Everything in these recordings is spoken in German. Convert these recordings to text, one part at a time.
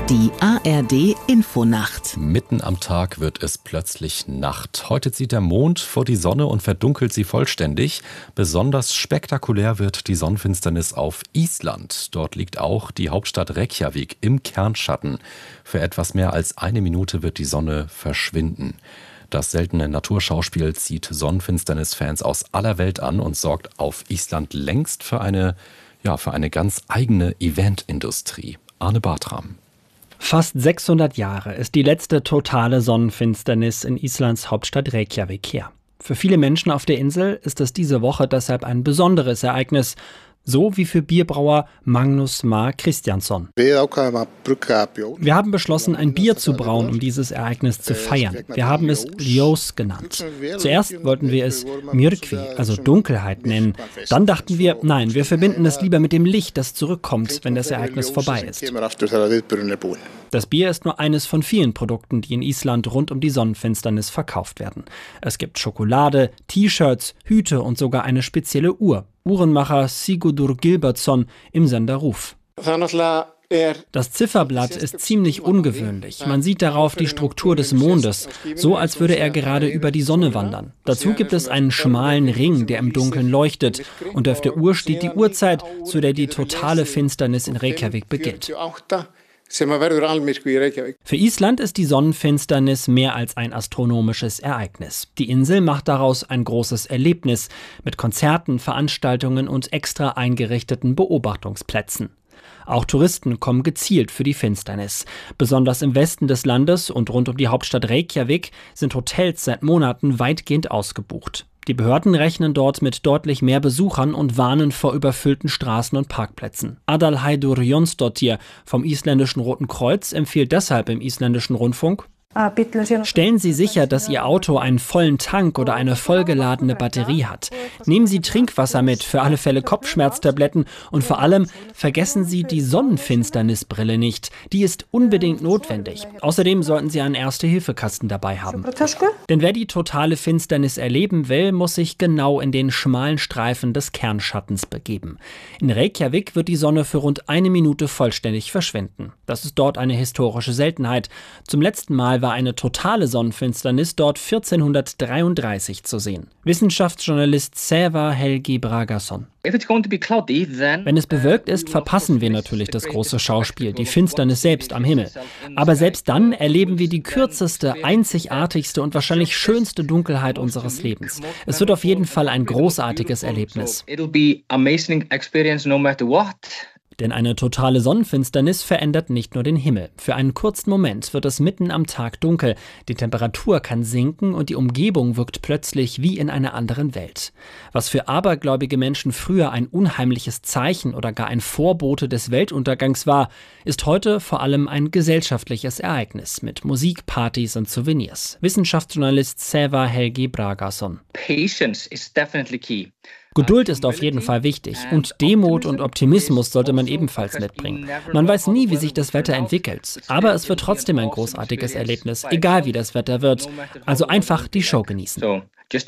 Die ARD-Infonacht. Mitten am Tag wird es plötzlich Nacht. Heute zieht der Mond vor die Sonne und verdunkelt sie vollständig. Besonders spektakulär wird die Sonnenfinsternis auf Island. Dort liegt auch die Hauptstadt Reykjavik im Kernschatten. Für etwas mehr als eine Minute wird die Sonne verschwinden. Das seltene Naturschauspiel zieht Sonnenfinsternis-Fans aus aller Welt an und sorgt auf Island längst für eine ganz eigene Eventindustrie. Arne Bartram. Fast 600 Jahre ist die letzte totale Sonnenfinsternis in Islands Hauptstadt Reykjavik her. Für viele Menschen auf der Insel ist es diese Woche deshalb ein besonderes Ereignis, so wie für Bierbrauer Magnus Mar Kristjansson. Wir haben beschlossen, ein Bier zu brauen, um dieses Ereignis zu feiern. Wir haben es Ljós genannt. Zuerst wollten wir es Myrkvi, also Dunkelheit, nennen. Dann dachten wir, nein, wir verbinden es lieber mit dem Licht, das zurückkommt, wenn das Ereignis vorbei ist. Das Bier ist nur eines von vielen Produkten, die in Island rund um die Sonnenfinsternis verkauft werden. Es gibt Schokolade, T-Shirts, Hüte und sogar eine spezielle Uhr. Uhrenmacher Sigurdur Gilbertsson im Sender Ruf. Das Zifferblatt ist ziemlich ungewöhnlich. Man sieht darauf die Struktur des Mondes, so als würde er gerade über die Sonne wandern. Dazu gibt es einen schmalen Ring, der im Dunkeln leuchtet. Und auf der Uhr steht die Uhrzeit, zu der die totale Finsternis in Reykjavik beginnt. Für Island ist die Sonnenfinsternis mehr als ein astronomisches Ereignis. Die Insel macht daraus ein großes Erlebnis mit Konzerten, Veranstaltungen und extra eingerichteten Beobachtungsplätzen. Auch Touristen kommen gezielt für die Finsternis. Besonders im Westen des Landes und rund um die Hauptstadt Reykjavik sind Hotels seit Monaten weitgehend ausgebucht. Die Behörden rechnen dort mit deutlich mehr Besuchern und warnen vor überfüllten Straßen und Parkplätzen. Adalheidur Jónsdóttir vom isländischen Roten Kreuz empfiehlt deshalb im isländischen Rundfunk: Stellen Sie sicher, dass Ihr Auto einen vollen Tank oder eine vollgeladene Batterie hat. Nehmen Sie Trinkwasser mit, für alle Fälle Kopfschmerztabletten und vor allem vergessen Sie die Sonnenfinsternisbrille nicht. Die ist unbedingt notwendig. Außerdem sollten Sie einen Erste-Hilfe-Kasten dabei haben. Denn wer die totale Finsternis erleben will, muss sich genau in den schmalen Streifen des Kernschattens begeben. In Reykjavik wird die Sonne für rund eine Minute vollständig verschwinden. Das ist dort eine historische Seltenheit. Zum letzten Mal war eine totale Sonnenfinsternis dort 1433 zu sehen. Wissenschaftsjournalist Sævar Helgi Bragason. Wenn es bewölkt ist, verpassen wir natürlich das große Schauspiel, die Finsternis selbst am Himmel. Aber selbst dann erleben wir die kürzeste, einzigartigste und wahrscheinlich schönste Dunkelheit unseres Lebens. Es wird auf jeden Fall ein großartiges Erlebnis. Denn eine totale Sonnenfinsternis verändert nicht nur den Himmel. Für einen kurzen Moment wird es mitten am Tag dunkel, die Temperatur kann sinken und die Umgebung wirkt plötzlich wie in einer anderen Welt. Was für abergläubige Menschen früher ein unheimliches Zeichen oder gar ein Vorbote des Weltuntergangs war, ist heute vor allem ein gesellschaftliches Ereignis mit Musik, Partys und Souvenirs. Wissenschaftsjournalist Sævar Helgi Bragason. Patience is definitely key. Geduld ist auf jeden Fall wichtig und Demut und Optimismus sollte man ebenfalls mitbringen. Man weiß nie, wie sich das Wetter entwickelt, aber es wird trotzdem ein großartiges Erlebnis, egal wie das Wetter wird. Also einfach die Show genießen. Und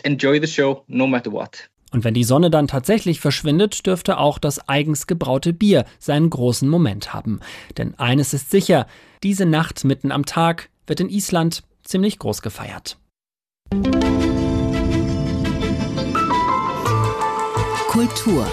wenn die Sonne dann tatsächlich verschwindet, dürfte auch das eigens gebraute Bier seinen großen Moment haben. Denn eines ist sicher, diese Nacht mitten am Tag wird in Island ziemlich groß gefeiert. Kultur.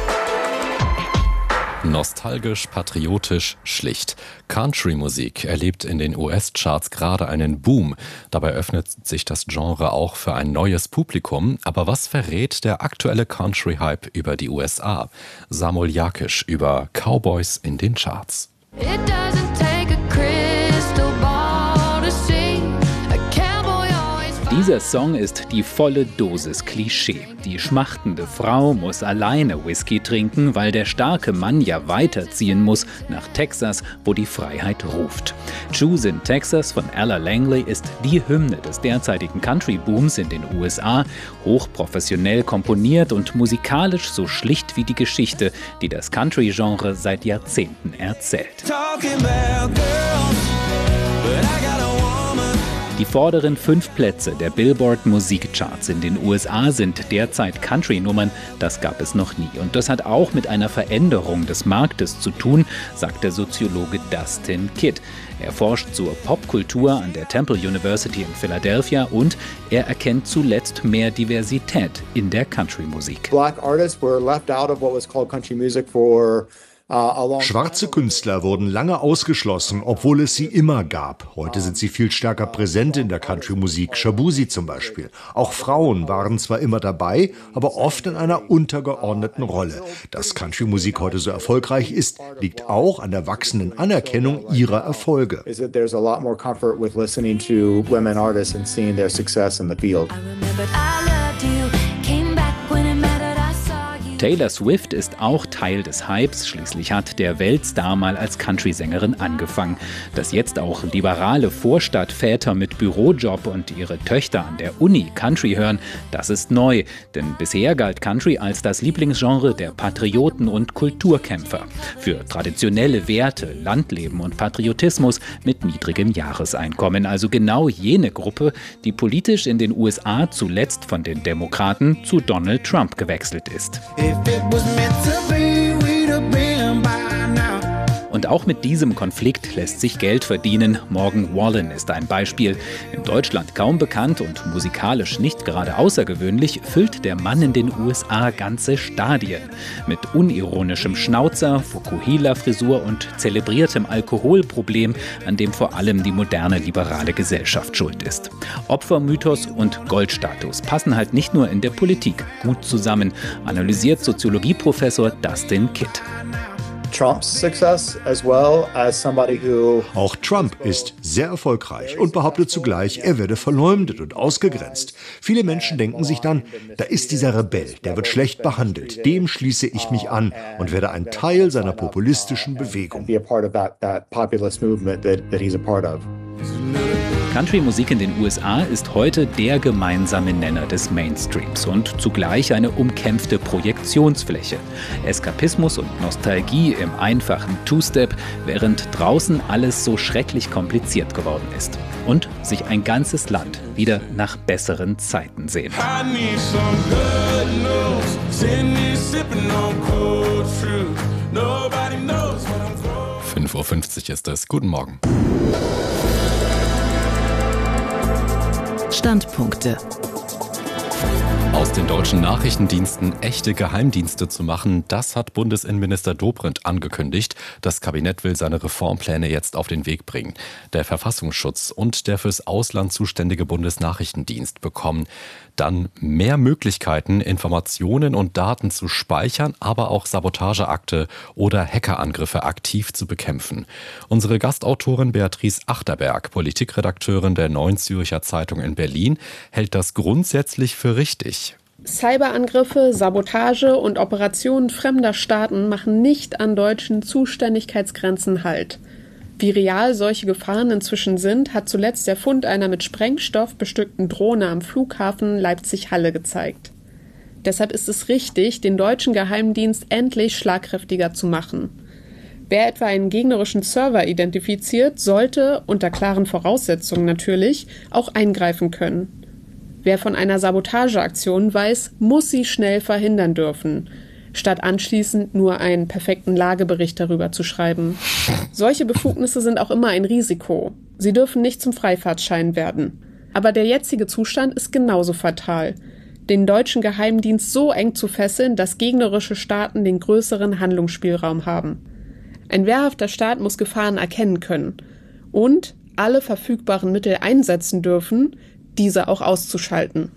Nostalgisch, patriotisch, schlicht. Country-Musik erlebt in den US-Charts gerade einen Boom. Dabei öffnet sich das Genre auch für ein neues Publikum. Aber was verrät der aktuelle Country-Hype über die USA? Samuel Jakisch über Cowboys in den Charts. Dieser Song ist die volle Dosis Klischee. Die schmachtende Frau muss alleine Whisky trinken, weil der starke Mann ja weiterziehen muss nach Texas, wo die Freiheit ruft. Choose in Texas von Ella Langley ist die Hymne des derzeitigen Country-Booms in den USA, hochprofessionell komponiert und musikalisch so schlicht wie die Geschichte, die das Country-Genre seit Jahrzehnten erzählt. Die vorderen 5 Plätze der Billboard Musikcharts in den USA sind derzeit Country-Nummern. Das gab es noch nie. Und das hat auch mit einer Veränderung des Marktes zu tun, sagt der Soziologe Dustin Kidd. Er forscht zur Popkultur an der Temple University in Philadelphia und er erkennt zuletzt mehr Diversität in der Country-Musik. Black artists were left out of what was called country music for Schwarze Künstler wurden lange ausgeschlossen, obwohl es sie immer gab. Heute sind sie viel stärker präsent in der Country-Musik, Shabuzi zum Beispiel. Auch Frauen waren zwar immer dabei, aber oft in einer untergeordneten Rolle. Dass Country-Musik heute so erfolgreich ist, liegt auch an der wachsenden Anerkennung ihrer Erfolge. Taylor Swift ist auch Teil des Hypes, schließlich hat der Weltstar mal als Country-Sängerin angefangen. Dass jetzt auch liberale Vorstadtväter mit Bürojob und ihre Töchter an der Uni Country hören, das ist neu. Denn bisher galt Country als das Lieblingsgenre der Patrioten und Kulturkämpfer. Für traditionelle Werte, Landleben und Patriotismus mit niedrigem Jahreseinkommen. Also genau jene Gruppe, die politisch in den USA zuletzt von den Demokraten zu Donald Trump gewechselt ist. Und auch mit diesem Konflikt lässt sich Geld verdienen. Morgan Wallen ist ein Beispiel. In Deutschland kaum bekannt und musikalisch nicht gerade außergewöhnlich, füllt der Mann in den USA ganze Stadien. Mit unironischem Schnauzer, Fukuhila-Frisur und zelebriertem Alkoholproblem, an dem vor allem die moderne liberale Gesellschaft schuld ist. Opfermythos und Goldstatus passen halt nicht nur in der Politik gut zusammen, analysiert Soziologieprofessor Dustin Kidd. Auch Trump ist sehr erfolgreich und behauptet zugleich, er werde verleumdet und ausgegrenzt. Viele Menschen denken sich dann, da ist dieser Rebell, der wird schlecht behandelt. Dem schließe ich mich an und werde ein Teil seiner populistischen Bewegung. Country-Musik in den USA ist heute der gemeinsame Nenner des Mainstreams und zugleich eine umkämpfte Projektionsfläche. Eskapismus und Nostalgie im einfachen Two-Step, während draußen alles so schrecklich kompliziert geworden ist. Und sich ein ganzes Land wieder nach besseren Zeiten sehnt. 5:50 Uhr ist es. Guten Morgen. Standpunkte. Aus den deutschen Nachrichtendiensten echte Geheimdienste zu machen, das hat Bundesinnenminister Dobrindt angekündigt. Das Kabinett will seine Reformpläne jetzt auf den Weg bringen. Der Verfassungsschutz und der fürs Ausland zuständige Bundesnachrichtendienst bekommen dann mehr Möglichkeiten, Informationen und Daten zu speichern, aber auch Sabotageakte oder Hackerangriffe aktiv zu bekämpfen. Unsere Gastautorin Beatrice Achterberg, Politikredakteurin der Neuen Zürcher Zeitung in Berlin, hält das grundsätzlich für richtig. Cyberangriffe, Sabotage und Operationen fremder Staaten machen nicht an deutschen Zuständigkeitsgrenzen Halt. Wie real solche Gefahren inzwischen sind, hat zuletzt der Fund einer mit Sprengstoff bestückten Drohne am Flughafen Leipzig-Halle gezeigt. Deshalb ist es richtig, den deutschen Geheimdienst endlich schlagkräftiger zu machen. Wer etwa einen gegnerischen Server identifiziert, sollte, unter klaren Voraussetzungen natürlich, auch eingreifen können. Wer von einer Sabotageaktion weiß, muss sie schnell verhindern dürfen, statt anschließend nur einen perfekten Lagebericht darüber zu schreiben. Solche Befugnisse sind auch immer ein Risiko. Sie dürfen nicht zum Freifahrtschein werden. Aber der jetzige Zustand ist genauso fatal. Den deutschen Geheimdienst so eng zu fesseln, dass gegnerische Staaten den größeren Handlungsspielraum haben. Ein wehrhafter Staat muss Gefahren erkennen können und alle verfügbaren Mittel einsetzen dürfen, diese auch auszuschalten.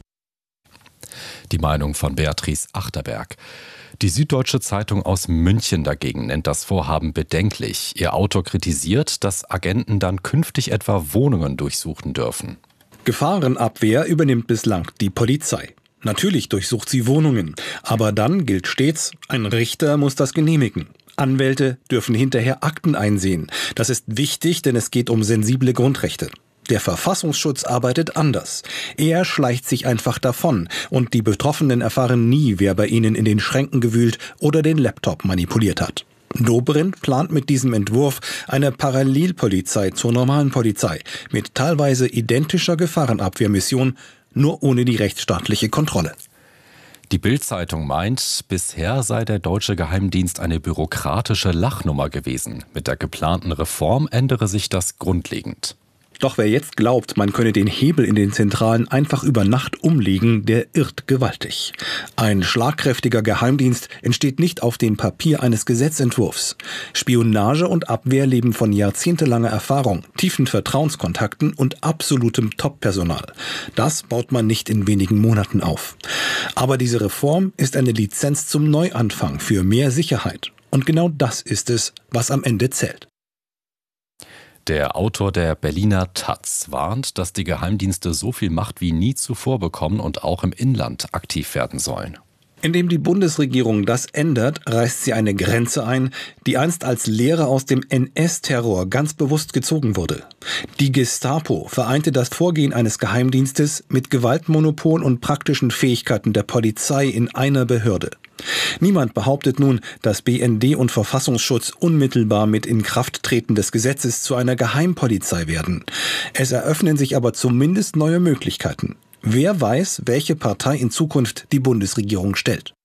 Die Meinung von Beatrice Achterberg. Die Süddeutsche Zeitung aus München dagegen nennt das Vorhaben bedenklich. Ihr Autor kritisiert, dass Agenten dann künftig etwa Wohnungen durchsuchen dürfen. Gefahrenabwehr übernimmt bislang die Polizei. Natürlich durchsucht sie Wohnungen, aber dann gilt stets, ein Richter muss das genehmigen. Anwälte dürfen hinterher Akten einsehen. Das ist wichtig, denn es geht um sensible Grundrechte. Der Verfassungsschutz arbeitet anders. Er schleicht sich einfach davon und die Betroffenen erfahren nie, wer bei ihnen in den Schränken gewühlt oder den Laptop manipuliert hat. Dobrindt plant mit diesem Entwurf eine Parallelpolizei zur normalen Polizei mit teilweise identischer Gefahrenabwehrmission, nur ohne die rechtsstaatliche Kontrolle. Die Bild-Zeitung meint, bisher sei der deutsche Geheimdienst eine bürokratische Lachnummer gewesen. Mit der geplanten Reform ändere sich das grundlegend. Doch wer jetzt glaubt, man könne den Hebel in den Zentralen einfach über Nacht umlegen, der irrt gewaltig. Ein schlagkräftiger Geheimdienst entsteht nicht auf dem Papier eines Gesetzentwurfs. Spionage und Abwehr leben von jahrzehntelanger Erfahrung, tiefen Vertrauenskontakten und absolutem Top-Personal. Das baut man nicht in wenigen Monaten auf. Aber diese Reform ist eine Lizenz zum Neuanfang für mehr Sicherheit. Und genau das ist es, was am Ende zählt. Der Autor der Berliner Taz warnt, dass die Geheimdienste so viel Macht wie nie zuvor bekommen und auch im Inland aktiv werden sollen. Indem die Bundesregierung das ändert, reißt sie eine Grenze ein, die einst als Lehre aus dem NS-Terror ganz bewusst gezogen wurde. Die Gestapo vereinte das Vorgehen eines Geheimdienstes mit Gewaltmonopol und praktischen Fähigkeiten der Polizei in einer Behörde. Niemand behauptet nun, dass BND und Verfassungsschutz unmittelbar mit Inkrafttreten des Gesetzes zu einer Geheimpolizei werden. Es eröffnen sich aber zumindest neue Möglichkeiten. Wer weiß, welche Partei in Zukunft die Bundesregierung stellt.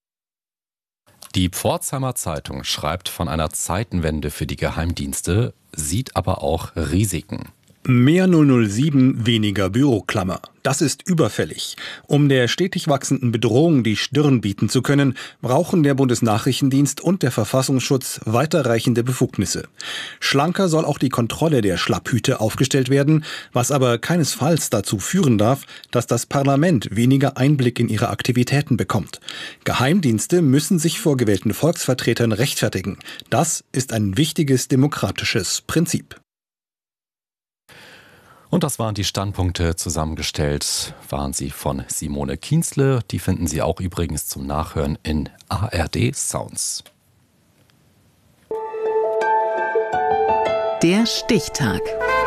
Die Pforzheimer Zeitung schreibt von einer Zeitenwende für die Geheimdienste, sieht aber auch Risiken. Mehr 007, weniger Büroklammer. Das ist überfällig. Um der stetig wachsenden Bedrohung die Stirn bieten zu können, brauchen der Bundesnachrichtendienst und der Verfassungsschutz weiterreichende Befugnisse. Schlanker soll auch die Kontrolle der Schlapphüte aufgestellt werden, was aber keinesfalls dazu führen darf, dass das Parlament weniger Einblick in ihre Aktivitäten bekommt. Geheimdienste müssen sich vor gewählten Volksvertretern rechtfertigen. Das ist ein wichtiges demokratisches Prinzip. Und das waren die Standpunkte, zusammengestellt waren sie von Simone Kienzle. Die finden Sie auch übrigens zum Nachhören in ARD Sounds. Der Stichtag.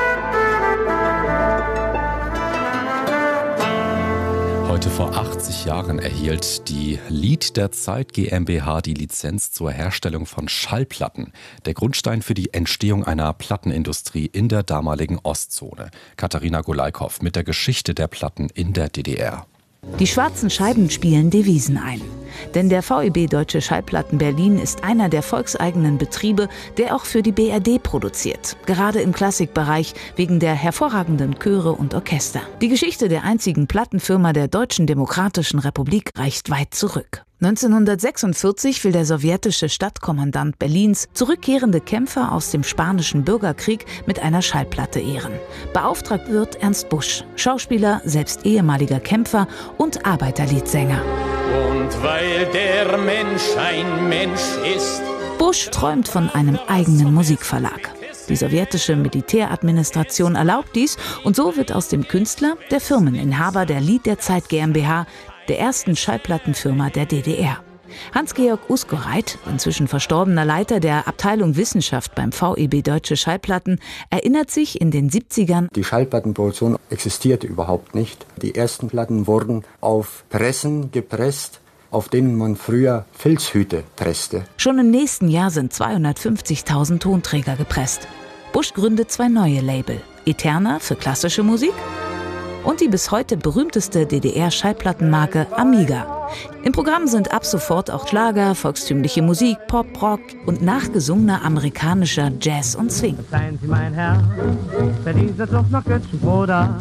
Heute vor 80 Jahren erhielt die Lied der Zeit GmbH die Lizenz zur Herstellung von Schallplatten. Der Grundstein für die Entstehung einer Plattenindustrie in der damaligen Ostzone. Katharina Golaikow mit der Geschichte der Platten in der DDR. Die schwarzen Scheiben spielen Devisen ein. Denn der VEB Deutsche Schallplatten Berlin ist einer der volkseigenen Betriebe, der auch für die BRD produziert. Gerade im Klassikbereich wegen der hervorragenden Chöre und Orchester. Die Geschichte der einzigen Plattenfirma der Deutschen Demokratischen Republik reicht weit zurück. 1946 will der sowjetische Stadtkommandant Berlins zurückkehrende Kämpfer aus dem Spanischen Bürgerkrieg mit einer Schallplatte ehren. Beauftragt wird Ernst Busch, Schauspieler, selbst ehemaliger Kämpfer und Arbeiterliedsänger. Und weil der Mensch ein Mensch ist. Busch träumt von einem eigenen Musikverlag. Die sowjetische Militäradministration erlaubt dies und so wird aus dem Künstler der Firmeninhaber der Lied der Zeit GmbH, der ersten Schallplattenfirma der DDR. Hans-Georg Uskoreit, inzwischen verstorbener Leiter der Abteilung Wissenschaft beim VEB Deutsche Schallplatten, erinnert sich in den 70ern: Die Schallplattenproduktion existierte überhaupt nicht. Die ersten Platten wurden auf Pressen gepresst, auf denen man früher Filzhüte presste. Schon im nächsten Jahr sind 250.000 Tonträger gepresst. Busch gründet 2 neue Label: Eterna für klassische Musik und die bis heute berühmteste DDR-Schallplattenmarke Amiga. Im Programm sind ab sofort auch Schlager, volkstümliche Musik, Pop, Rock und nachgesungener amerikanischer Jazz und Swing. Seien Sie mein Herr, für diese Zucht noch Götzenbruder.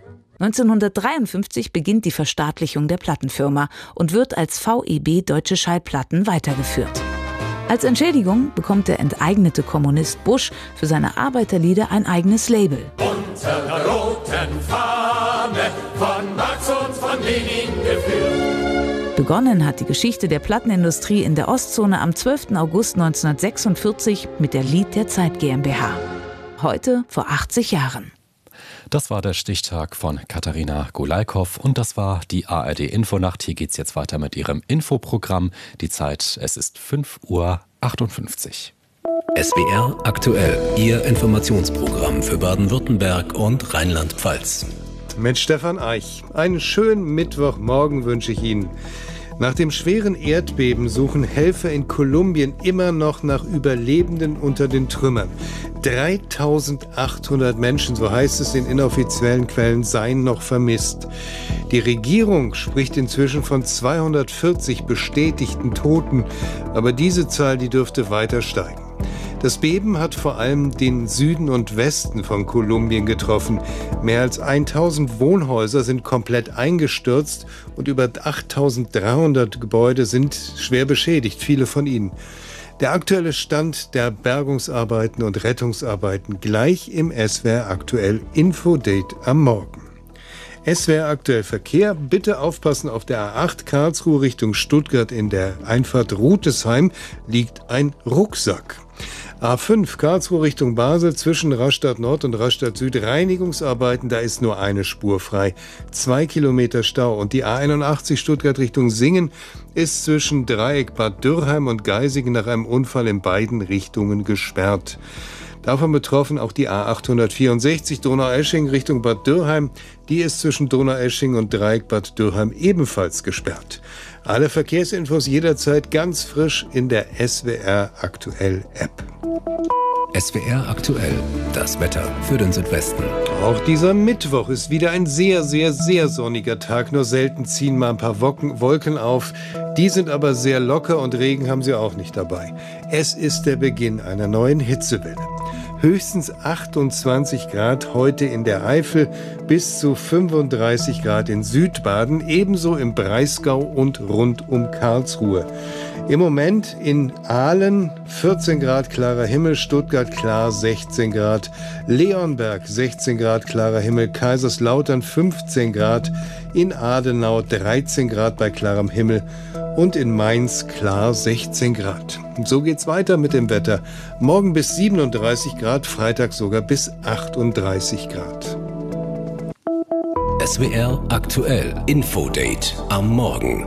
1953 beginnt die Verstaatlichung der Plattenfirma und wird als VEB Deutsche Schallplatten weitergeführt. Als Entschädigung bekommt der enteignete Kommunist Busch für seine Arbeiterlieder ein eigenes Label. Unter der roten Fahne von Marx und von Lenin geführt. Begonnen hat die Geschichte der Plattenindustrie in der Ostzone am 12. August 1946 mit der Lied der Zeit GmbH. Heute vor 80 Jahren. Das war der Stichtag von Katharina Golaikow und das war die ARD Infonacht. Hier geht's jetzt weiter mit Ihrem Infoprogramm. Die Zeit, es ist 5:58 Uhr. SWR aktuell, Ihr Informationsprogramm für Baden-Württemberg und Rheinland-Pfalz. Mit Stefan Eich. Einen schönen Mittwochmorgen wünsche ich Ihnen. Nach dem schweren Erdbeben suchen Helfer in Kolumbien immer noch nach Überlebenden unter den Trümmern. 3.800 Menschen, so heißt es in inoffiziellen Quellen, seien noch vermisst. Die Regierung spricht inzwischen von 240 bestätigten Toten, aber diese Zahl, die dürfte weiter steigen. Das Beben hat vor allem den Süden und Westen von Kolumbien getroffen. Mehr als 1000 Wohnhäuser sind komplett eingestürzt und über 8.300 Gebäude sind schwer beschädigt, viele von ihnen. Der aktuelle Stand der Bergungsarbeiten und Rettungsarbeiten gleich im SWR aktuell Infodate am Morgen. SWR aktuell Verkehr, bitte aufpassen, auf der A8 Karlsruhe Richtung Stuttgart in der Einfahrt Rutesheim liegt ein Rucksack. A5 Karlsruhe Richtung Basel zwischen Rastatt Nord und Rastatt Süd Reinigungsarbeiten, da ist nur eine Spur frei. 2 Kilometer Stau und die A81 Stuttgart Richtung Singen ist zwischen Dreieck Bad Dürrheim und Geisingen nach einem Unfall in beiden Richtungen gesperrt. Davon betroffen auch die A864 Donaueschingen Richtung Bad Dürrheim. Die ist zwischen Donaueschingen und Dreieck Bad Dürrheim ebenfalls gesperrt. Alle Verkehrsinfos jederzeit ganz frisch in der SWR Aktuell App. SWR Aktuell, das Wetter für den Südwesten. Auch dieser Mittwoch ist wieder ein sehr, sehr, sehr sonniger Tag. Nur selten ziehen mal ein paar Wolken auf. Die sind aber sehr locker und Regen haben sie auch nicht dabei. Es ist der Beginn einer neuen Hitzewelle. Höchstens 28 Grad heute in der Eifel, bis zu 35 Grad in Südbaden, ebenso im Breisgau und rund um Karlsruhe. Im Moment in Aalen 14 Grad klarer Himmel, Stuttgart klar 16 Grad, Leonberg 16 Grad klarer Himmel, Kaiserslautern 15 Grad, in Adenau 13 Grad bei klarem Himmel und in Mainz klar 16 Grad. Und so geht's weiter mit dem Wetter. Morgen bis 37 Grad, Freitag sogar bis 38 Grad. SWR Aktuell Infodate am Morgen.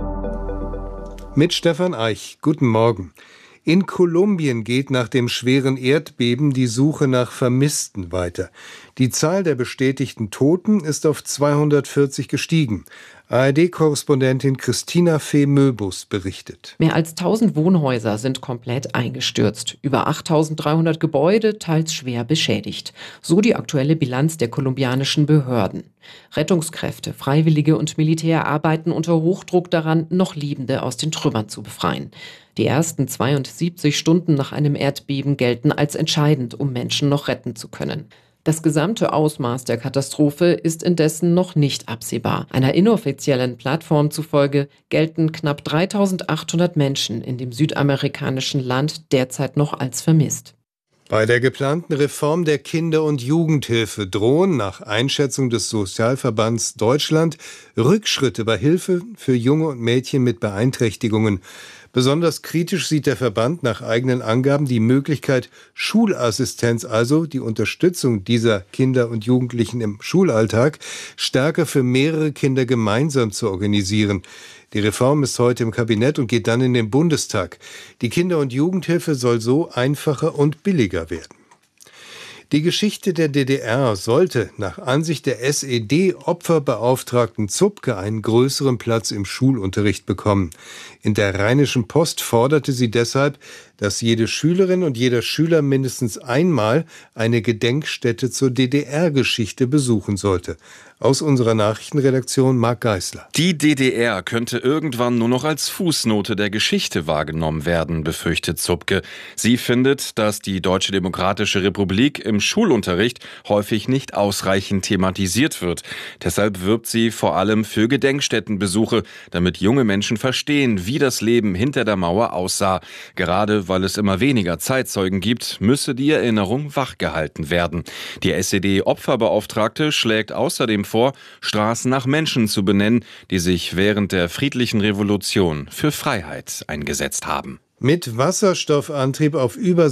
Mit Stefan Eich. Guten Morgen. In Kolumbien geht nach dem schweren Erdbeben die Suche nach Vermissten weiter. Die Zahl der bestätigten Toten ist auf 240 gestiegen. ARD-Korrespondentin Christina Fee-Möbus berichtet. Mehr als 1000 Wohnhäuser sind komplett eingestürzt. Über 8.300 Gebäude, teils schwer beschädigt. So die aktuelle Bilanz der kolumbianischen Behörden. Rettungskräfte, Freiwillige und Militär arbeiten unter Hochdruck daran, noch Lebende aus den Trümmern zu befreien. Die ersten 72 Stunden nach einem Erdbeben gelten als entscheidend, um Menschen noch retten zu können. Das gesamte Ausmaß der Katastrophe ist indessen noch nicht absehbar. Einer inoffiziellen Plattform zufolge gelten knapp 3.800 Menschen in dem südamerikanischen Land derzeit noch als vermisst. Bei der geplanten Reform der Kinder- und Jugendhilfe drohen nach Einschätzung des Sozialverbands Deutschland Rückschritte bei Hilfe für Junge und Mädchen mit Beeinträchtigungen. Besonders kritisch sieht der Verband nach eigenen Angaben die Möglichkeit, Schulassistenz, also die Unterstützung dieser Kinder und Jugendlichen im Schulalltag, stärker für mehrere Kinder gemeinsam zu organisieren. Die Reform ist heute im Kabinett und geht dann in den Bundestag. Die Kinder- und Jugendhilfe soll so einfacher und billiger werden. Die Geschichte der DDR sollte nach Ansicht der SED-Opferbeauftragten Zupke einen größeren Platz im Schulunterricht bekommen. In der Rheinischen Post forderte sie deshalb, dass jede Schülerin und jeder Schüler mindestens einmal eine Gedenkstätte zur DDR-Geschichte besuchen sollte. Aus unserer Nachrichtenredaktion Marc Geisler. Die DDR könnte irgendwann nur noch als Fußnote der Geschichte wahrgenommen werden, befürchtet Zupke. Sie findet, dass die Deutsche Demokratische Republik im Schulunterricht häufig nicht ausreichend thematisiert wird. Deshalb wirbt sie vor allem für Gedenkstättenbesuche, damit junge Menschen verstehen, wie das Leben hinter der Mauer aussah. Gerade weil es immer weniger Zeitzeugen gibt, müsse die Erinnerung wachgehalten werden. Die SED-Opferbeauftragte schlägt außerdem vor, Straßen nach Menschen zu benennen, die sich während der friedlichen Revolution für Freiheit eingesetzt haben. Mit Wasserstoffantrieb auf über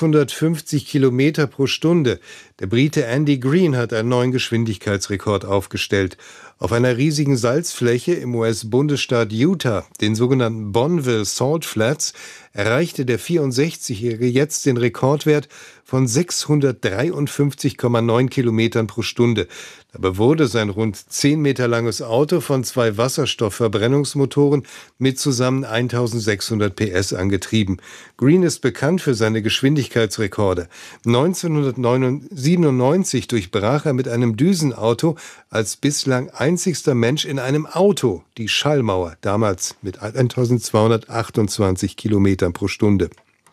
650 Kilometer pro Stunde. Der Brite Andy Green hat einen neuen Geschwindigkeitsrekord aufgestellt. Auf einer riesigen Salzfläche im US-Bundesstaat Utah, den sogenannten Bonneville Salt Flats, erreichte der 64-Jährige jetzt den Rekordwert von 653,9 Kilometern pro Stunde. Dabei wurde sein rund 10 Meter langes Auto von 2 Wasserstoffverbrennungsmotoren mit zusammen 1600 PS angetrieben. Green ist bekannt für seine Geschwindigkeitsrekorde. 1997 durchbrach er mit einem Düsenauto als bislang einzigster Mensch in einem Auto die Schallmauer, damals mit 1228 Kilometern pro Stunde.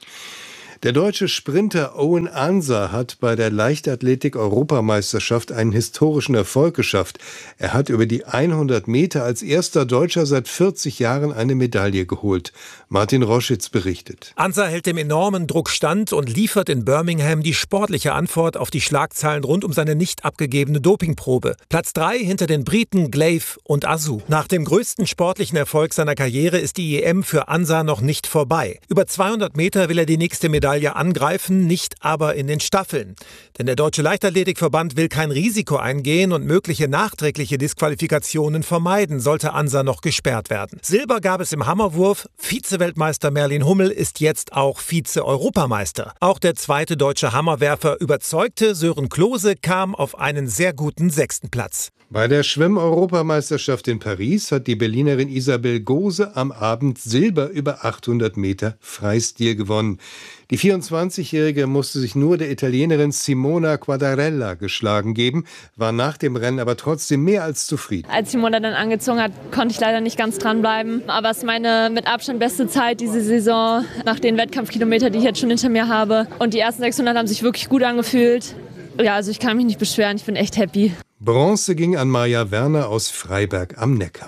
Der deutsche Sprinter Owen Ansa hat bei der Leichtathletik-Europameisterschaft einen historischen Erfolg geschafft. Er hat über die 100 Meter als erster Deutscher seit 40 Jahren eine Medaille geholt. Martin Roschitz berichtet. Ansa hält dem enormen Druck stand und liefert in Birmingham die sportliche Antwort auf die Schlagzeilen rund um seine nicht abgegebene Dopingprobe. Platz 3 hinter den Briten Glaive und Asu. Nach dem größten sportlichen Erfolg seiner Karriere ist die EM für Ansa noch nicht vorbei. Über 200 Meter will er die nächste Medaille angreifen, nicht aber in den Staffeln. Denn der Deutsche Leichtathletikverband will kein Risiko eingehen und mögliche nachträgliche Disqualifikationen vermeiden, sollte Ansa noch gesperrt werden. Silber gab es im Hammerwurf. Vize-Weltmeister Merlin Hummel ist jetzt auch Vize-Europameister. Auch der zweite deutsche Hammerwerfer überzeugte. Sören Klose kam auf einen sehr guten 6. Platz. Bei der Schwimm-Europameisterschaft in Paris hat die Berlinerin Isabel Gose am Abend Silber über 800 Meter Freistil gewonnen. Die 24-Jährige musste sich nur der Italienerin Simona Quadarella geschlagen geben, war nach dem Rennen aber trotzdem mehr als zufrieden. Als Simona dann angezogen hat, konnte ich leider nicht ganz dranbleiben. Aber es ist meine mit Abstand beste Zeit diese Saison, nach den Wettkampfkilometern, die ich jetzt schon hinter mir habe. Und die ersten 600 haben sich wirklich gut angefühlt. Ja, also ich kann mich nicht beschweren, ich bin echt happy. Bronze ging an Maja Werner aus Freiberg am Neckar.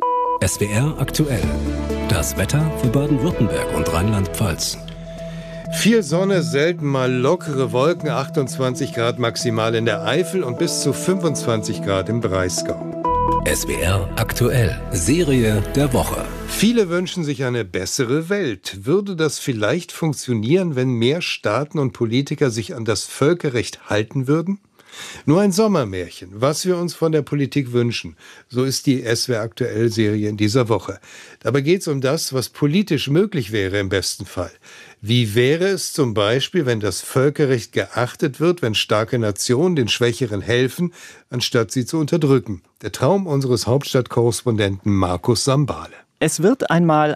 SWR aktuell. Das Wetter für Baden-Württemberg und Rheinland-Pfalz. Viel Sonne, selten mal lockere Wolken, 28 Grad maximal in der Eifel und bis zu 25 Grad im Breisgau. SWR aktuell. Serie der Woche. Viele wünschen sich eine bessere Welt. Würde das vielleicht funktionieren, wenn mehr Staaten und Politiker sich an das Völkerrecht halten würden? Nur ein Sommermärchen, was wir uns von der Politik wünschen. So ist die SWR aktuell Serie in dieser Woche. Dabei geht es um das, was politisch möglich wäre im besten Fall. Wie wäre es zum Beispiel, wenn das Völkerrecht geachtet wird, wenn starke Nationen den Schwächeren helfen, anstatt sie zu unterdrücken? Der Traum unseres Hauptstadtkorrespondenten Markus Sambale. Es wird einmal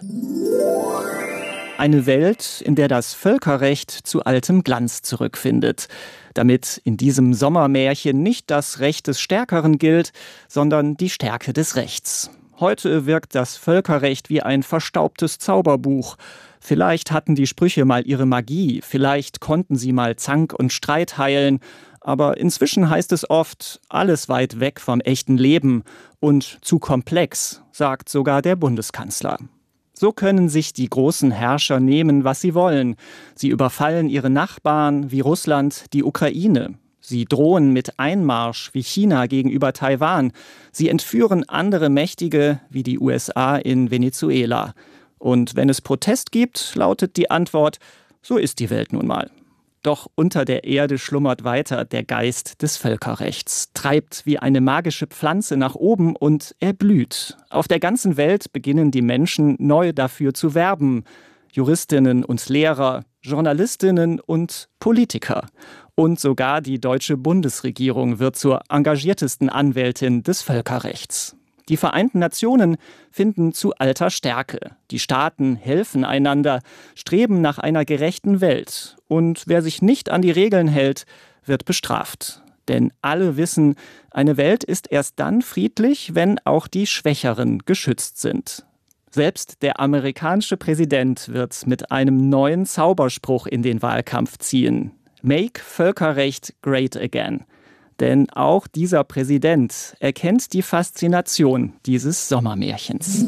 eine Welt, in der das Völkerrecht zu altem Glanz zurückfindet. Damit in diesem Sommermärchen nicht das Recht des Stärkeren gilt, sondern die Stärke des Rechts. Heute wirkt das Völkerrecht wie ein verstaubtes Zauberbuch. Vielleicht hatten die Sprüche mal ihre Magie, vielleicht konnten sie mal Zank und Streit heilen. Aber inzwischen heißt es oft, alles weit weg vom echten Leben und zu komplex, sagt sogar der Bundeskanzler. So können sich die großen Herrscher nehmen, was sie wollen. Sie überfallen ihre Nachbarn wie Russland, die Ukraine. Sie drohen mit Einmarsch wie China gegenüber Taiwan. Sie entführen andere Mächtige wie die USA in Venezuela. Und wenn es Protest gibt, lautet die Antwort, so ist die Welt nun mal. Doch unter der Erde schlummert weiter der Geist des Völkerrechts, treibt wie eine magische Pflanze nach oben und er blüht. Auf der ganzen Welt beginnen die Menschen neu dafür zu werben. Juristinnen und Lehrer, Journalistinnen und Politiker. Und sogar die deutsche Bundesregierung wird zur engagiertesten Anwältin des Völkerrechts. Die Vereinten Nationen finden zu alter Stärke. Die Staaten helfen einander, streben nach einer gerechten Welt. Und wer sich nicht an die Regeln hält, wird bestraft. Denn alle wissen, eine Welt ist erst dann friedlich, wenn auch die Schwächeren geschützt sind. Selbst der amerikanische Präsident wird mit einem neuen Zauberspruch in den Wahlkampf ziehen. Make Völkerrecht great again. Denn auch dieser Präsident erkennt die Faszination dieses Sommermärchens.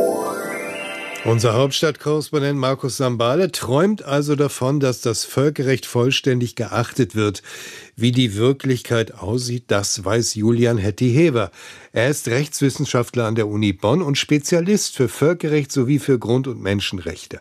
Unser Hauptstadtkorrespondent Markus Sambale träumt also davon, dass das Völkerrecht vollständig geachtet wird. Wie die Wirklichkeit aussieht, das weiß Julian Hetti-Heber. Er ist Rechtswissenschaftler an der Uni Bonn und Spezialist für Völkerrecht sowie für Grund- und Menschenrechte.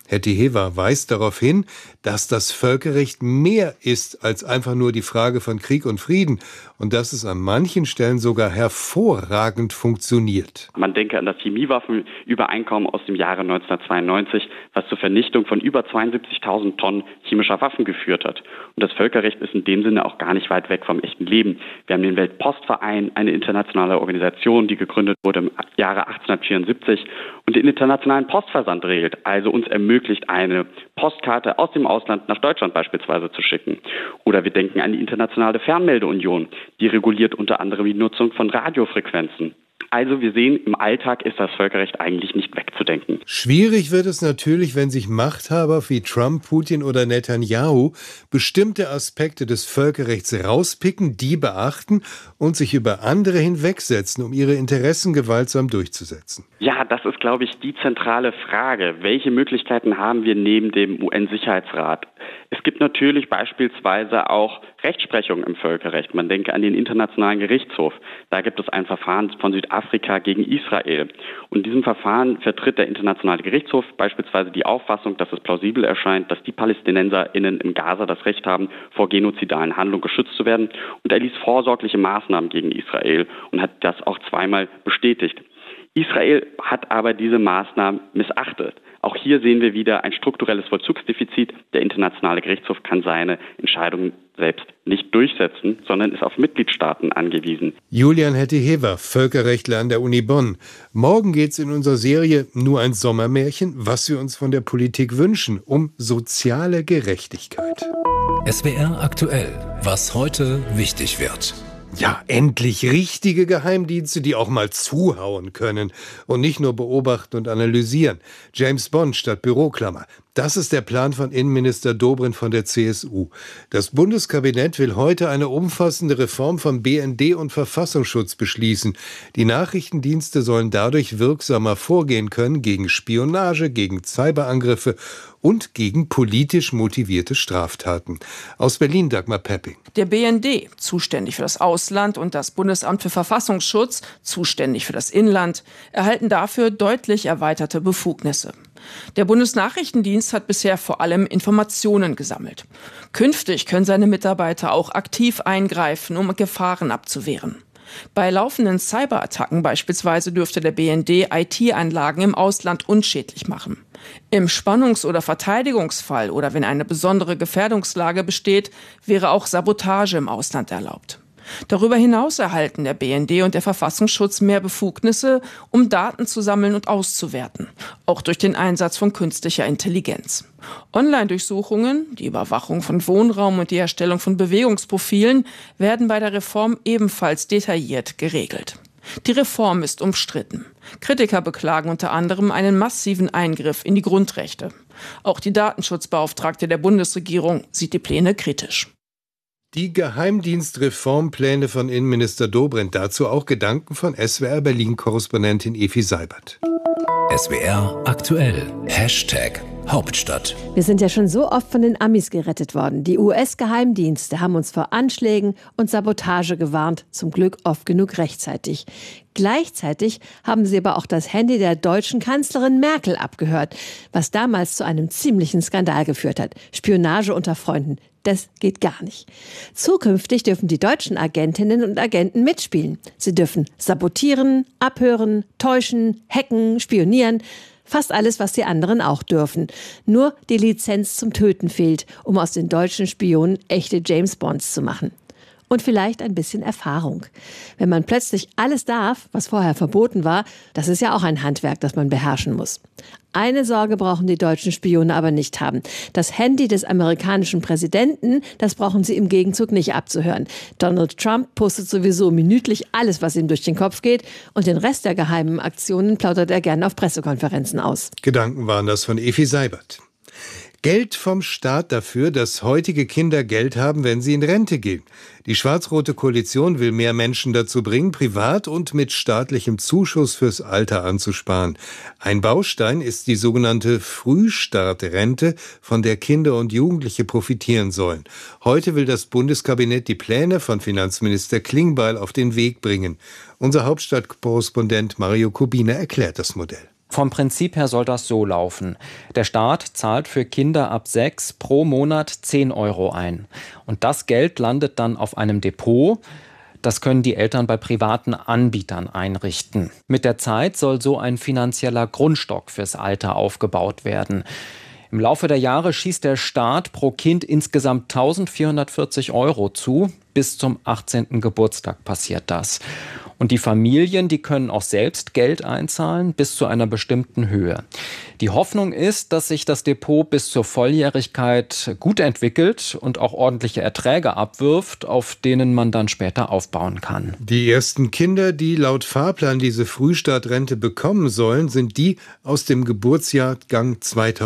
Hetty Hever weist darauf hin, dass das Völkerrecht mehr ist als einfach nur die Frage von Krieg und Frieden und dass es an manchen Stellen sogar hervorragend funktioniert. Man denke an das Chemiewaffenübereinkommen aus dem Jahre 1992, was zur Vernichtung von über 72.000 Tonnen chemischer Waffen geführt hat. Und das Völkerrecht ist in dem Sinne auch gar nicht weit weg vom echten Leben. Wir haben den Weltpostverein, eine internationale Organisation, die gegründet wurde im Jahre 1874 und den internationalen Postversand regelt, also uns ermöglicht, eine Postkarte aus dem Ausland nach Deutschland beispielsweise zu schicken. Oder wir denken an die internationale Fernmeldeunion, die reguliert unter anderem die Nutzung von Radiofrequenzen. Also wir sehen, im Alltag ist das Völkerrecht eigentlich nicht wegzudenken. Schwierig wird es natürlich, wenn sich Machthaber wie Trump, Putin oder Netanyahu bestimmte Aspekte des Völkerrechts rauspicken, die beachten und sich über andere hinwegsetzen, um ihre Interessen gewaltsam durchzusetzen. Ja, das ist, glaube ich, die zentrale Frage. Welche Möglichkeiten haben wir neben dem UN-Sicherheitsrat? Es gibt natürlich beispielsweise auch Rechtsprechung im Völkerrecht. Man denke an den Internationalen Gerichtshof. Da gibt es ein Verfahren von Südafrika gegen Israel. Und in diesem Verfahren vertritt der Internationale Gerichtshof beispielsweise die Auffassung, dass es plausibel erscheint, dass die PalästinenserInnen im Gaza das Recht haben, vor genozidalen Handlungen geschützt zu werden. Und er ließ vorsorgliche Maßnahmen gegen Israel und hat das auch zweimal bestätigt. Israel hat aber diese Maßnahmen missachtet. Auch hier sehen wir wieder ein strukturelles Vollzugsdefizit. Der Internationale Gerichtshof kann seine Entscheidungen selbst nicht durchsetzen, sondern ist auf Mitgliedstaaten angewiesen. Julian Hetty Hever, Völkerrechtler an der Uni Bonn. Morgen geht es in unserer Serie Nur ein Sommermärchen, was wir uns von der Politik wünschen, um soziale Gerechtigkeit. SWR aktuell, was heute wichtig wird. Ja, endlich richtige Geheimdienste, die auch mal zuhauen können und nicht nur beobachten und analysieren. James Bond statt Büroklammer. Das ist der Plan von Innenminister Dobrindt von der CSU. Das Bundeskabinett will heute eine umfassende Reform von BND und Verfassungsschutz beschließen. Die Nachrichtendienste sollen dadurch wirksamer vorgehen können gegen Spionage, gegen Cyberangriffe und gegen politisch motivierte Straftaten. Aus Berlin Dagmar Pepping. Der BND, zuständig für das Ausland, und das Bundesamt für Verfassungsschutz, zuständig für das Inland, erhalten dafür deutlich erweiterte Befugnisse. Der Bundesnachrichtendienst hat bisher vor allem Informationen gesammelt. Künftig können seine Mitarbeiter auch aktiv eingreifen, um Gefahren abzuwehren. Bei laufenden Cyberattacken beispielsweise dürfte der BND IT-Anlagen im Ausland unschädlich machen. Im Spannungs- oder Verteidigungsfall oder wenn eine besondere Gefährdungslage besteht, wäre auch Sabotage im Ausland erlaubt. Darüber hinaus erhalten der BND und der Verfassungsschutz mehr Befugnisse, um Daten zu sammeln und auszuwerten, auch durch den Einsatz von künstlicher Intelligenz. Online-Durchsuchungen, die Überwachung von Wohnraum und die Erstellung von Bewegungsprofilen werden bei der Reform ebenfalls detailliert geregelt. Die Reform ist umstritten. Kritiker beklagen unter anderem einen massiven Eingriff in die Grundrechte. Auch die Datenschutzbeauftragte der Bundesregierung sieht die Pläne kritisch. Die Geheimdienstreformpläne von Innenminister Dobrindt. Dazu auch Gedanken von SWR Berlin-Korrespondentin Evi Seibert. SWR aktuell. #Hauptstadt. Wir sind ja schon so oft von den Amis gerettet worden. Die US-Geheimdienste haben uns vor Anschlägen und Sabotage gewarnt. Zum Glück oft genug rechtzeitig. Gleichzeitig haben sie aber auch das Handy der deutschen Kanzlerin Merkel abgehört, was damals zu einem ziemlichen Skandal geführt hat. Spionage unter Freunden. Das geht gar nicht. Zukünftig dürfen die deutschen Agentinnen und Agenten mitspielen. Sie dürfen sabotieren, abhören, täuschen, hacken, spionieren. Fast alles, was die anderen auch dürfen. Nur die Lizenz zum Töten fehlt, um aus den deutschen Spionen echte James Bonds zu machen. Und vielleicht ein bisschen Erfahrung. Wenn man plötzlich alles darf, was vorher verboten war, das ist ja auch ein Handwerk, das man beherrschen muss. Eine Sorge brauchen die deutschen Spione aber nicht haben. Das Handy des amerikanischen Präsidenten, das brauchen sie im Gegenzug nicht abzuhören. Donald Trump postet sowieso minütlich alles, was ihm durch den Kopf geht, und den Rest der geheimen Aktionen plaudert er gerne auf Pressekonferenzen aus. Gedanken waren das von Evi Seibert. Geld vom Staat dafür, dass heutige Kinder Geld haben, wenn sie in Rente gehen. Die schwarz-rote Koalition will mehr Menschen dazu bringen, privat und mit staatlichem Zuschuss fürs Alter anzusparen. Ein Baustein ist die sogenannte Frühstartrente, von der Kinder und Jugendliche profitieren sollen. Heute will das Bundeskabinett die Pläne von Finanzminister Klingbeil auf den Weg bringen. Unser Hauptstadtkorrespondent Mario Kubina erklärt das Modell. Vom Prinzip her soll das so laufen. Der Staat zahlt für Kinder ab 6 pro Monat 10 € ein. Und das Geld landet dann auf einem Depot. Das können die Eltern bei privaten Anbietern einrichten. Mit der Zeit soll so ein finanzieller Grundstock fürs Alter aufgebaut werden. Im Laufe der Jahre schießt der Staat pro Kind insgesamt 1.440 € zu. Bis zum 18. Geburtstag passiert das. Und die Familien, die können auch selbst Geld einzahlen, bis zu einer bestimmten Höhe. Die Hoffnung ist, dass sich das Depot bis zur Volljährigkeit gut entwickelt und auch ordentliche Erträge abwirft, auf denen man dann später aufbauen kann. Die ersten Kinder, die laut Fahrplan diese Frühstartrente bekommen sollen, sind die aus dem Geburtsjahrgang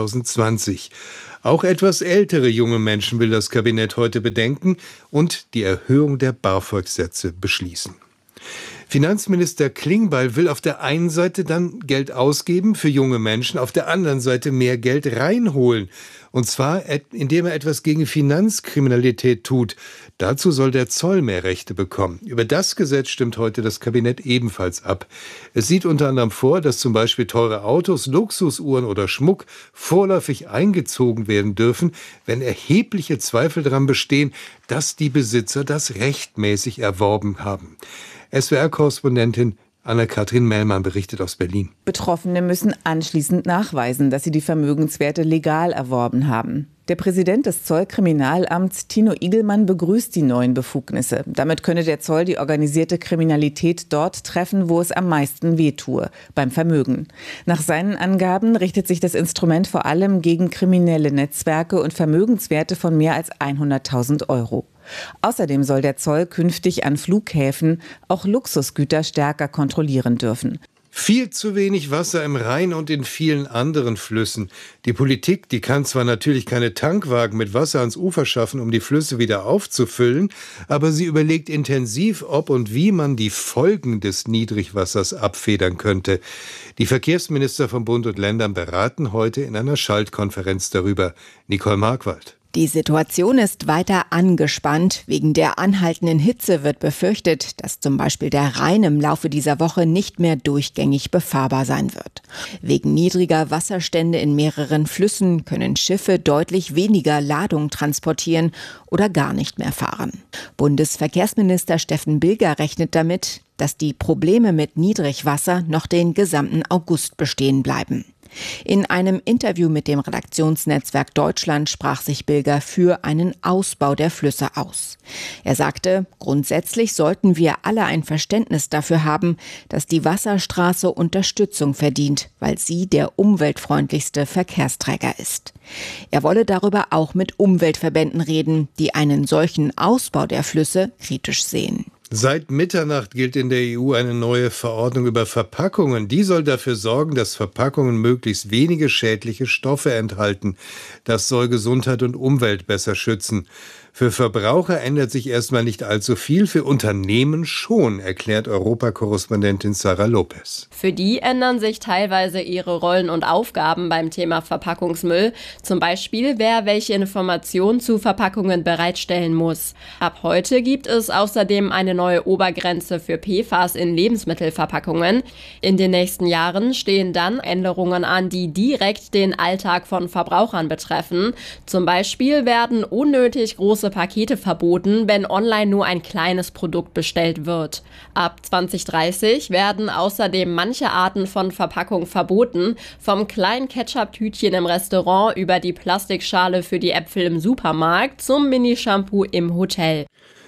2020. Auch etwas ältere junge Menschen will das Kabinett heute bedenken und die Erhöhung der BAföG-Sätze beschließen. Finanzminister Klingbeil will auf der einen Seite dann Geld ausgeben für junge Menschen, auf der anderen Seite mehr Geld reinholen. Und zwar, indem er etwas gegen Finanzkriminalität tut. Dazu soll der Zoll mehr Rechte bekommen. Über das Gesetz stimmt heute das Kabinett ebenfalls ab. Es sieht unter anderem vor, dass zum Beispiel teure Autos, Luxusuhren oder Schmuck vorläufig eingezogen werden dürfen, wenn erhebliche Zweifel daran bestehen, dass die Besitzer das rechtmäßig erworben haben. SWR-Korrespondentin Anne-Kathrin Mellmann berichtet aus Berlin. Betroffene müssen anschließend nachweisen, dass sie die Vermögenswerte legal erworben haben. Der Präsident des Zollkriminalamts, Tino Igelmann, begrüßt die neuen Befugnisse. Damit könne der Zoll die organisierte Kriminalität dort treffen, wo es am meisten wehtue, beim Vermögen. Nach seinen Angaben richtet sich das Instrument vor allem gegen kriminelle Netzwerke und Vermögenswerte von mehr als 100.000 €. Außerdem soll der Zoll künftig an Flughäfen auch Luxusgüter stärker kontrollieren dürfen. Viel zu wenig Wasser im Rhein und in vielen anderen Flüssen. Die Politik, die kann zwar natürlich keine Tankwagen mit Wasser ans Ufer schaffen, um die Flüsse wieder aufzufüllen, aber sie überlegt intensiv, ob und wie man die Folgen des Niedrigwassers abfedern könnte. Die Verkehrsminister von Bund und Ländern beraten heute in einer Schaltkonferenz darüber. Nicole Markwald. Die Situation ist weiter angespannt. Wegen der anhaltenden Hitze wird befürchtet, dass zum Beispiel der Rhein im Laufe dieser Woche nicht mehr durchgängig befahrbar sein wird. Wegen niedriger Wasserstände in mehreren Flüssen können Schiffe deutlich weniger Ladung transportieren oder gar nicht mehr fahren. Bundesverkehrsminister Steffen Bilger rechnet damit, dass die Probleme mit Niedrigwasser noch den gesamten August bestehen bleiben. In einem Interview mit dem Redaktionsnetzwerk Deutschland sprach sich Bilger für einen Ausbau der Flüsse aus. Er sagte, grundsätzlich sollten wir alle ein Verständnis dafür haben, dass die Wasserstraße Unterstützung verdient, weil sie der umweltfreundlichste Verkehrsträger ist. Er wolle darüber auch mit Umweltverbänden reden, die einen solchen Ausbau der Flüsse kritisch sehen. Seit Mitternacht gilt in der EU eine neue Verordnung über Verpackungen. Die soll dafür sorgen, dass Verpackungen möglichst wenige schädliche Stoffe enthalten. Das soll Gesundheit und Umwelt besser schützen. Für Verbraucher ändert sich erstmal nicht allzu viel, für Unternehmen schon, erklärt Europakorrespondentin Sarah Lopez. Für die ändern sich teilweise ihre Rollen und Aufgaben beim Thema Verpackungsmüll. Zum Beispiel, wer welche Informationen zu Verpackungen bereitstellen muss. Ab heute gibt es außerdem eine neue Obergrenze für PFAS in Lebensmittelverpackungen. In den nächsten Jahren stehen dann Änderungen an, die direkt den Alltag von Verbrauchern betreffen. Zum Beispiel werden unnötig große Pakete verboten, wenn online nur ein kleines Produkt bestellt wird. Ab 2030 werden außerdem manche Arten von Verpackung verboten, vom kleinen Ketchup-Tütchen im Restaurant über die Plastikschale für die Äpfel im Supermarkt zum Mini-Shampoo im Hotel.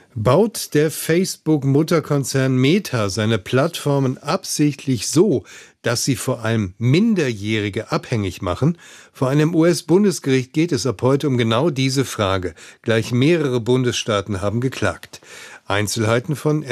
Baut der Facebook-Mutterkonzern Meta seine Plattformen absichtlich so, dass sie vor allem Minderjährige abhängig machen? Vor einem US-Bundesgericht geht es ab heute um genau diese Frage. Gleich mehrere Bundesstaaten haben geklagt. Einzelheiten von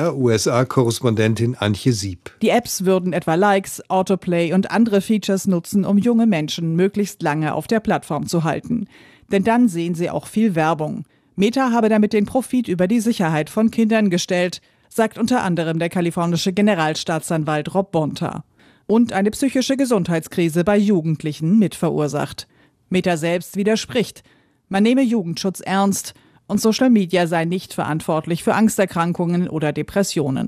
SWR-USA-Korrespondentin Antje Sieb. Die Apps würden etwa Likes, Autoplay und andere Features nutzen, um junge Menschen möglichst lange auf der Plattform zu halten. Denn dann sehen sie auch viel Werbung. Meta habe damit den Profit über die Sicherheit von Kindern gestellt, sagt unter anderem der kalifornische Generalstaatsanwalt Rob Bonta. Und eine psychische Gesundheitskrise bei Jugendlichen mitverursacht. Meta selbst widerspricht. Man nehme Jugendschutz ernst und Social Media sei nicht verantwortlich für Angsterkrankungen oder Depressionen.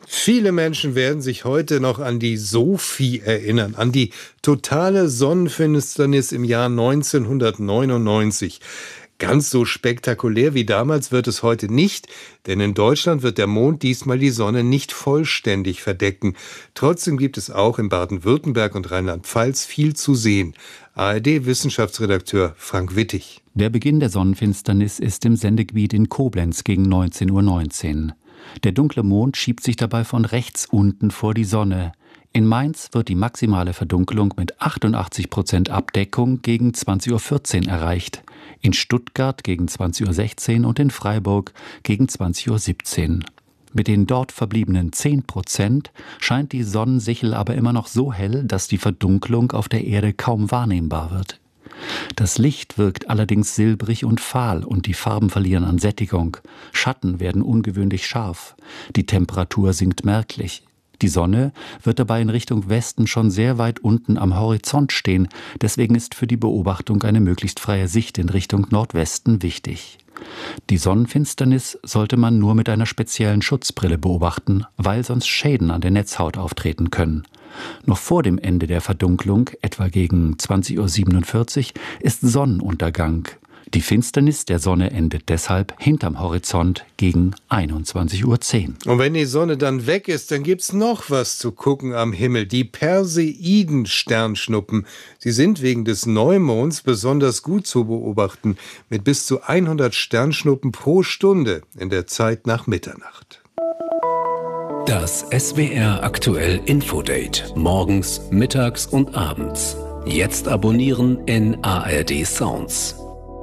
Viele Menschen werden sich heute noch an die Sophie erinnern, an die totale Sonnenfinsternis im Jahr 1999. Ganz so spektakulär wie damals wird es heute nicht, denn in Deutschland wird der Mond diesmal die Sonne nicht vollständig verdecken. Trotzdem gibt es auch in Baden-Württemberg und Rheinland-Pfalz viel zu sehen. ARD-Wissenschaftsredakteur Frank Wittig. Der Beginn der Sonnenfinsternis ist im Sendegebiet in Koblenz gegen 19:19 Uhr. Der dunkle Mond schiebt sich dabei von rechts unten vor die Sonne. In Mainz wird die maximale Verdunkelung mit 88% Abdeckung gegen 20:14 Uhr erreicht. In Stuttgart gegen 20:16 Uhr und in Freiburg gegen 20:17 Uhr. Mit den dort verbliebenen 10% scheint die Sonnensichel aber immer noch so hell, dass die Verdunklung auf der Erde kaum wahrnehmbar wird. Das Licht wirkt allerdings silbrig und fahl und die Farben verlieren an Sättigung. Schatten werden ungewöhnlich scharf. Die Temperatur sinkt merklich. Die Sonne wird dabei in Richtung Westen schon sehr weit unten am Horizont stehen. Deswegen ist für die Beobachtung eine möglichst freie Sicht in Richtung Nordwesten wichtig. Die Sonnenfinsternis sollte man nur mit einer speziellen Schutzbrille beobachten, weil sonst Schäden an der Netzhaut auftreten können. Noch vor dem Ende der Verdunklung, etwa gegen 20:47 Uhr, ist Sonnenuntergang. Die Finsternis der Sonne endet deshalb hinterm Horizont gegen 21:10 Uhr. Und wenn die Sonne dann weg ist, dann gibt's noch was zu gucken am Himmel. Die Perseiden-Sternschnuppen. Sie sind wegen des Neumonds besonders gut zu beobachten, mit bis zu 100 Sternschnuppen pro Stunde in der Zeit nach Mitternacht. Das SWR aktuell Infodate. Morgens, mittags und abends. Jetzt abonnieren in ARD Sounds.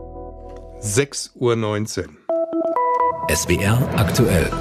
6:19 Uhr. SWR aktuell.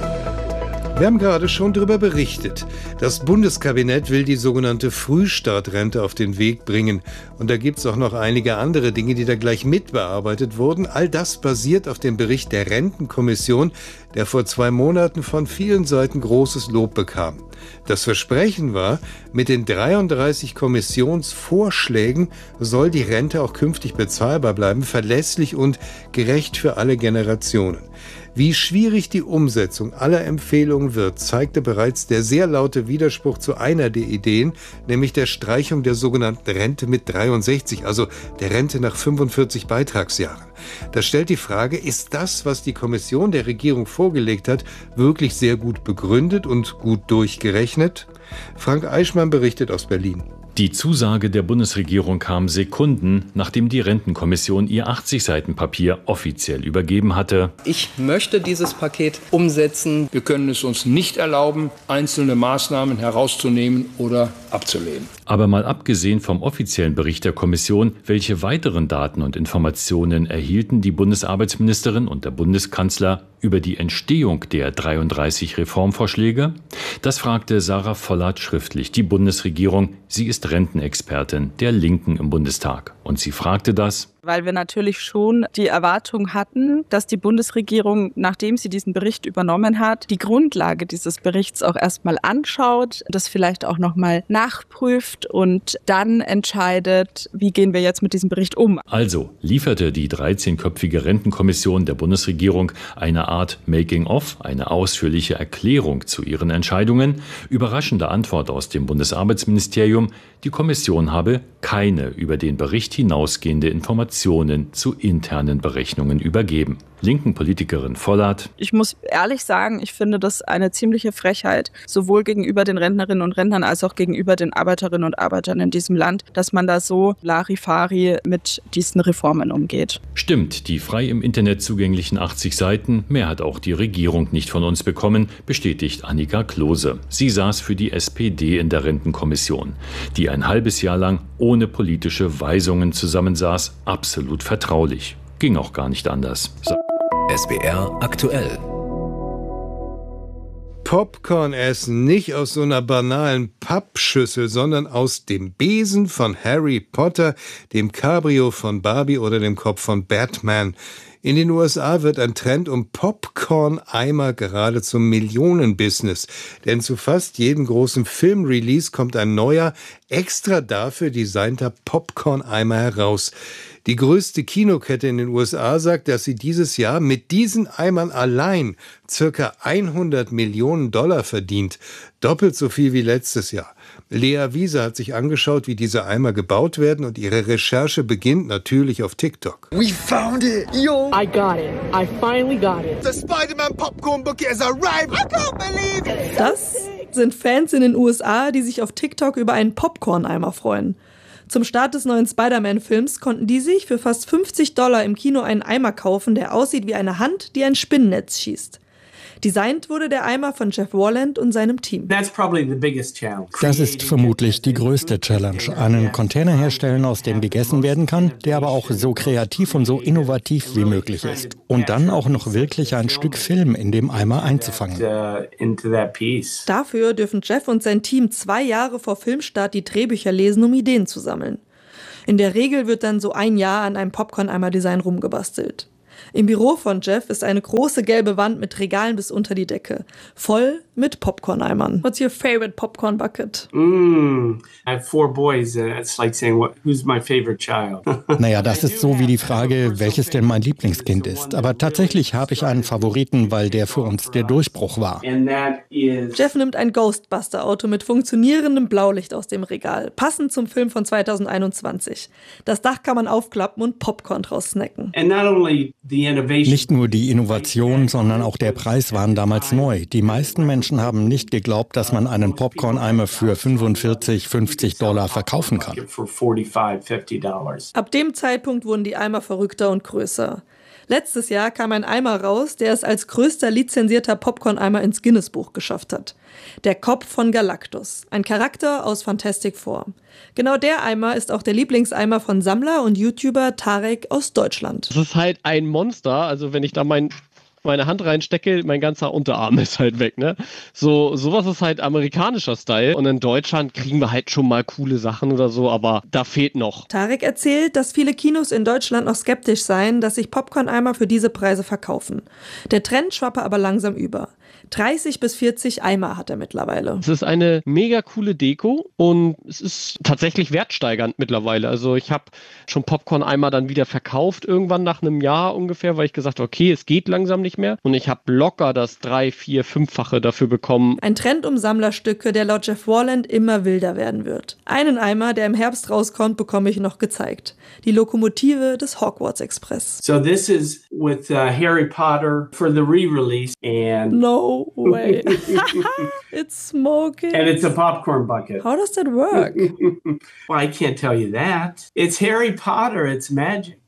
Wir haben gerade schon darüber berichtet. Das Bundeskabinett will die sogenannte Frühstartrente auf den Weg bringen. Und da gibt es auch noch einige andere Dinge, die da gleich mitbearbeitet wurden. All das basiert auf dem Bericht der Rentenkommission, der vor 2 Monaten von vielen Seiten großes Lob bekam. Das Versprechen war, mit den 33 Kommissionsvorschlägen soll die Rente auch künftig bezahlbar bleiben, verlässlich und gerecht für alle Generationen. Wie schwierig die Umsetzung aller Empfehlungen wird, zeigte bereits der sehr laute Widerspruch zu einer der Ideen, nämlich der Streichung der sogenannten Rente mit 63, also der Rente nach 45 Beitragsjahren. Das stellt die Frage, ist das, was die Kommission der Regierung vorgelegt hat, wirklich sehr gut begründet und gut durchgerechnet? Frank Eichmann berichtet aus Berlin. Die Zusage der Bundesregierung kam Sekunden, nachdem die Rentenkommission ihr 80 Seiten Papier offiziell übergeben hatte. Ich möchte dieses Paket umsetzen. Wir können es uns nicht erlauben, einzelne Maßnahmen herauszunehmen oder abzulehnen. Aber mal abgesehen vom offiziellen Bericht der Kommission, welche weiteren Daten und Informationen erhielten die Bundesarbeitsministerin und der Bundeskanzler über die Entstehung der 33 Reformvorschläge? Das fragte Sarah Vollert schriftlich die Bundesregierung. Sie ist Rentenexpertin der Linken im Bundestag. Und sie fragte das, weil wir natürlich schon die Erwartung hatten, dass die Bundesregierung, nachdem sie diesen Bericht übernommen hat, die Grundlage dieses Berichts auch erstmal anschaut, das vielleicht auch nochmal nachprüft und dann entscheidet, wie gehen wir jetzt mit diesem Bericht um. Also lieferte die 13-köpfige Rentenkommission der Bundesregierung eine Art Making-of, eine ausführliche Erklärung zu ihren Entscheidungen. Überraschende Antwort aus dem Bundesarbeitsministerium: Die Kommission habe keine über den Bericht hinausgehende Informationen zu internen Berechnungen übergeben. Linken Politikerin Vollert: Ich muss ehrlich sagen, ich finde das eine ziemliche Frechheit, sowohl gegenüber den Rentnerinnen und Rentnern als auch gegenüber den Arbeiterinnen und Arbeitern in diesem Land, dass man da so Larifari mit diesen Reformen umgeht. Stimmt, die frei im Internet zugänglichen 80 Seiten, mehr hat auch die Regierung nicht von uns bekommen, bestätigt Annika Klose. Sie saß für die SPD in der Rentenkommission, die ein halbes Jahr lang ohne politische Weisungen zusammensaß, absolut vertraulich. Ging auch gar nicht anders. SWR aktuell. Popcorn essen, nicht aus so einer banalen Pappschüssel, sondern aus dem Besen von Harry Potter, dem Cabrio von Barbie oder dem Kopf von Batman. In den USA wird ein Trend um Popcorn-Eimer gerade zum Millionenbusiness. Denn zu fast jedem großen Filmrelease kommt ein neuer, extra dafür designter Popcorn-Eimer heraus. Die größte Kinokette in den USA sagt, dass sie dieses Jahr mit diesen Eimern allein ca. 100 Millionen $ verdient. Doppelt so viel wie letztes Jahr. Lea Wiese hat sich angeschaut, wie diese Eimer gebaut werden, und ihre Recherche beginnt natürlich auf TikTok. We found it! Yo! I got it. I finally got it. The Spider-Man popcorn bucket has arrived! I can't believe it! Das sind Fans in den USA, die sich auf TikTok über einen Popcorn-Eimer freuen. Zum Start des neuen Spider-Man-Films konnten die sich für fast $50 im Kino einen Eimer kaufen, der aussieht wie eine Hand, die ein Spinnennetz schießt. Designt wurde der Eimer von Jeff Warland und seinem Team. Das ist vermutlich die größte Challenge. Einen Container herstellen, aus dem gegessen werden kann, der aber auch so kreativ und so innovativ wie möglich ist. Und dann auch noch wirklich ein Stück Film in dem Eimer einzufangen. Dafür dürfen Jeff und sein Team 2 Jahre vor Filmstart die Drehbücher lesen, um Ideen zu sammeln. In der Regel wird dann so ein Jahr an einem Popcorn-Eimer-Design rumgebastelt. Im Büro von Jeff ist eine große gelbe Wand mit Regalen bis unter die Decke, voll mit Popcorn-Eimern. What's your favorite popcorn bucket? I have 4 boys. It's like saying, who's my favorite child? Naja, das ist so wie die Frage, welches denn mein Lieblingskind ist. Aber tatsächlich habe ich einen Favoriten, weil der für uns der Durchbruch war. Jeff nimmt ein Ghostbuster-Auto mit funktionierendem Blaulicht aus dem Regal, passend zum Film von 2021. Das Dach kann man aufklappen und Popcorn draus snacken. Nicht nur die Innovation, sondern auch der Preis waren damals neu. Die meisten Menschen haben nicht geglaubt, dass man einen Popcorn-Eimer für $45, $50 verkaufen kann. Ab dem Zeitpunkt wurden die Eimer verrückter und größer. Letztes Jahr kam ein Eimer raus, der es als größter lizenzierter Popcorn-Eimer ins Guinness-Buch geschafft hat. Der Kopf von Galactus, ein Charakter aus Fantastic Four. Genau der Eimer ist auch der Lieblingseimer von Sammler und YouTuber Tarek aus Deutschland. Das ist halt ein Monster, also wenn ich da meine Hand reinstecke, mein ganzer Unterarm ist halt weg, ne? Sowas ist halt amerikanischer Style und in Deutschland kriegen wir halt schon mal coole Sachen oder so, aber da fehlt noch. Tarek erzählt, dass viele Kinos in Deutschland noch skeptisch seien, dass sich Popcorn-Eimer für diese Preise verkaufen. Der Trend schwappe aber langsam über. 30 bis 40 Eimer hat er mittlerweile. Es ist eine mega coole Deko und es ist tatsächlich wertsteigernd mittlerweile. Also ich habe schon Popcorn-Eimer dann wieder verkauft, irgendwann nach einem Jahr ungefähr, weil ich gesagt habe, okay, es geht langsam nicht mehr. Und ich habe locker das 3-, 4-, 5-fache dafür bekommen. Ein Trend um Sammlerstücke, der laut Jeff Warland immer wilder werden wird. Einen Eimer, der im Herbst rauskommt, bekomme ich noch gezeigt. Die Lokomotive des Hogwarts Express. So this is with Harry Potter for the re-release and no way. It's smoking. And it's a popcorn bucket. How does that work? Well, I can't tell you that. It's Harry Potter, it's magic.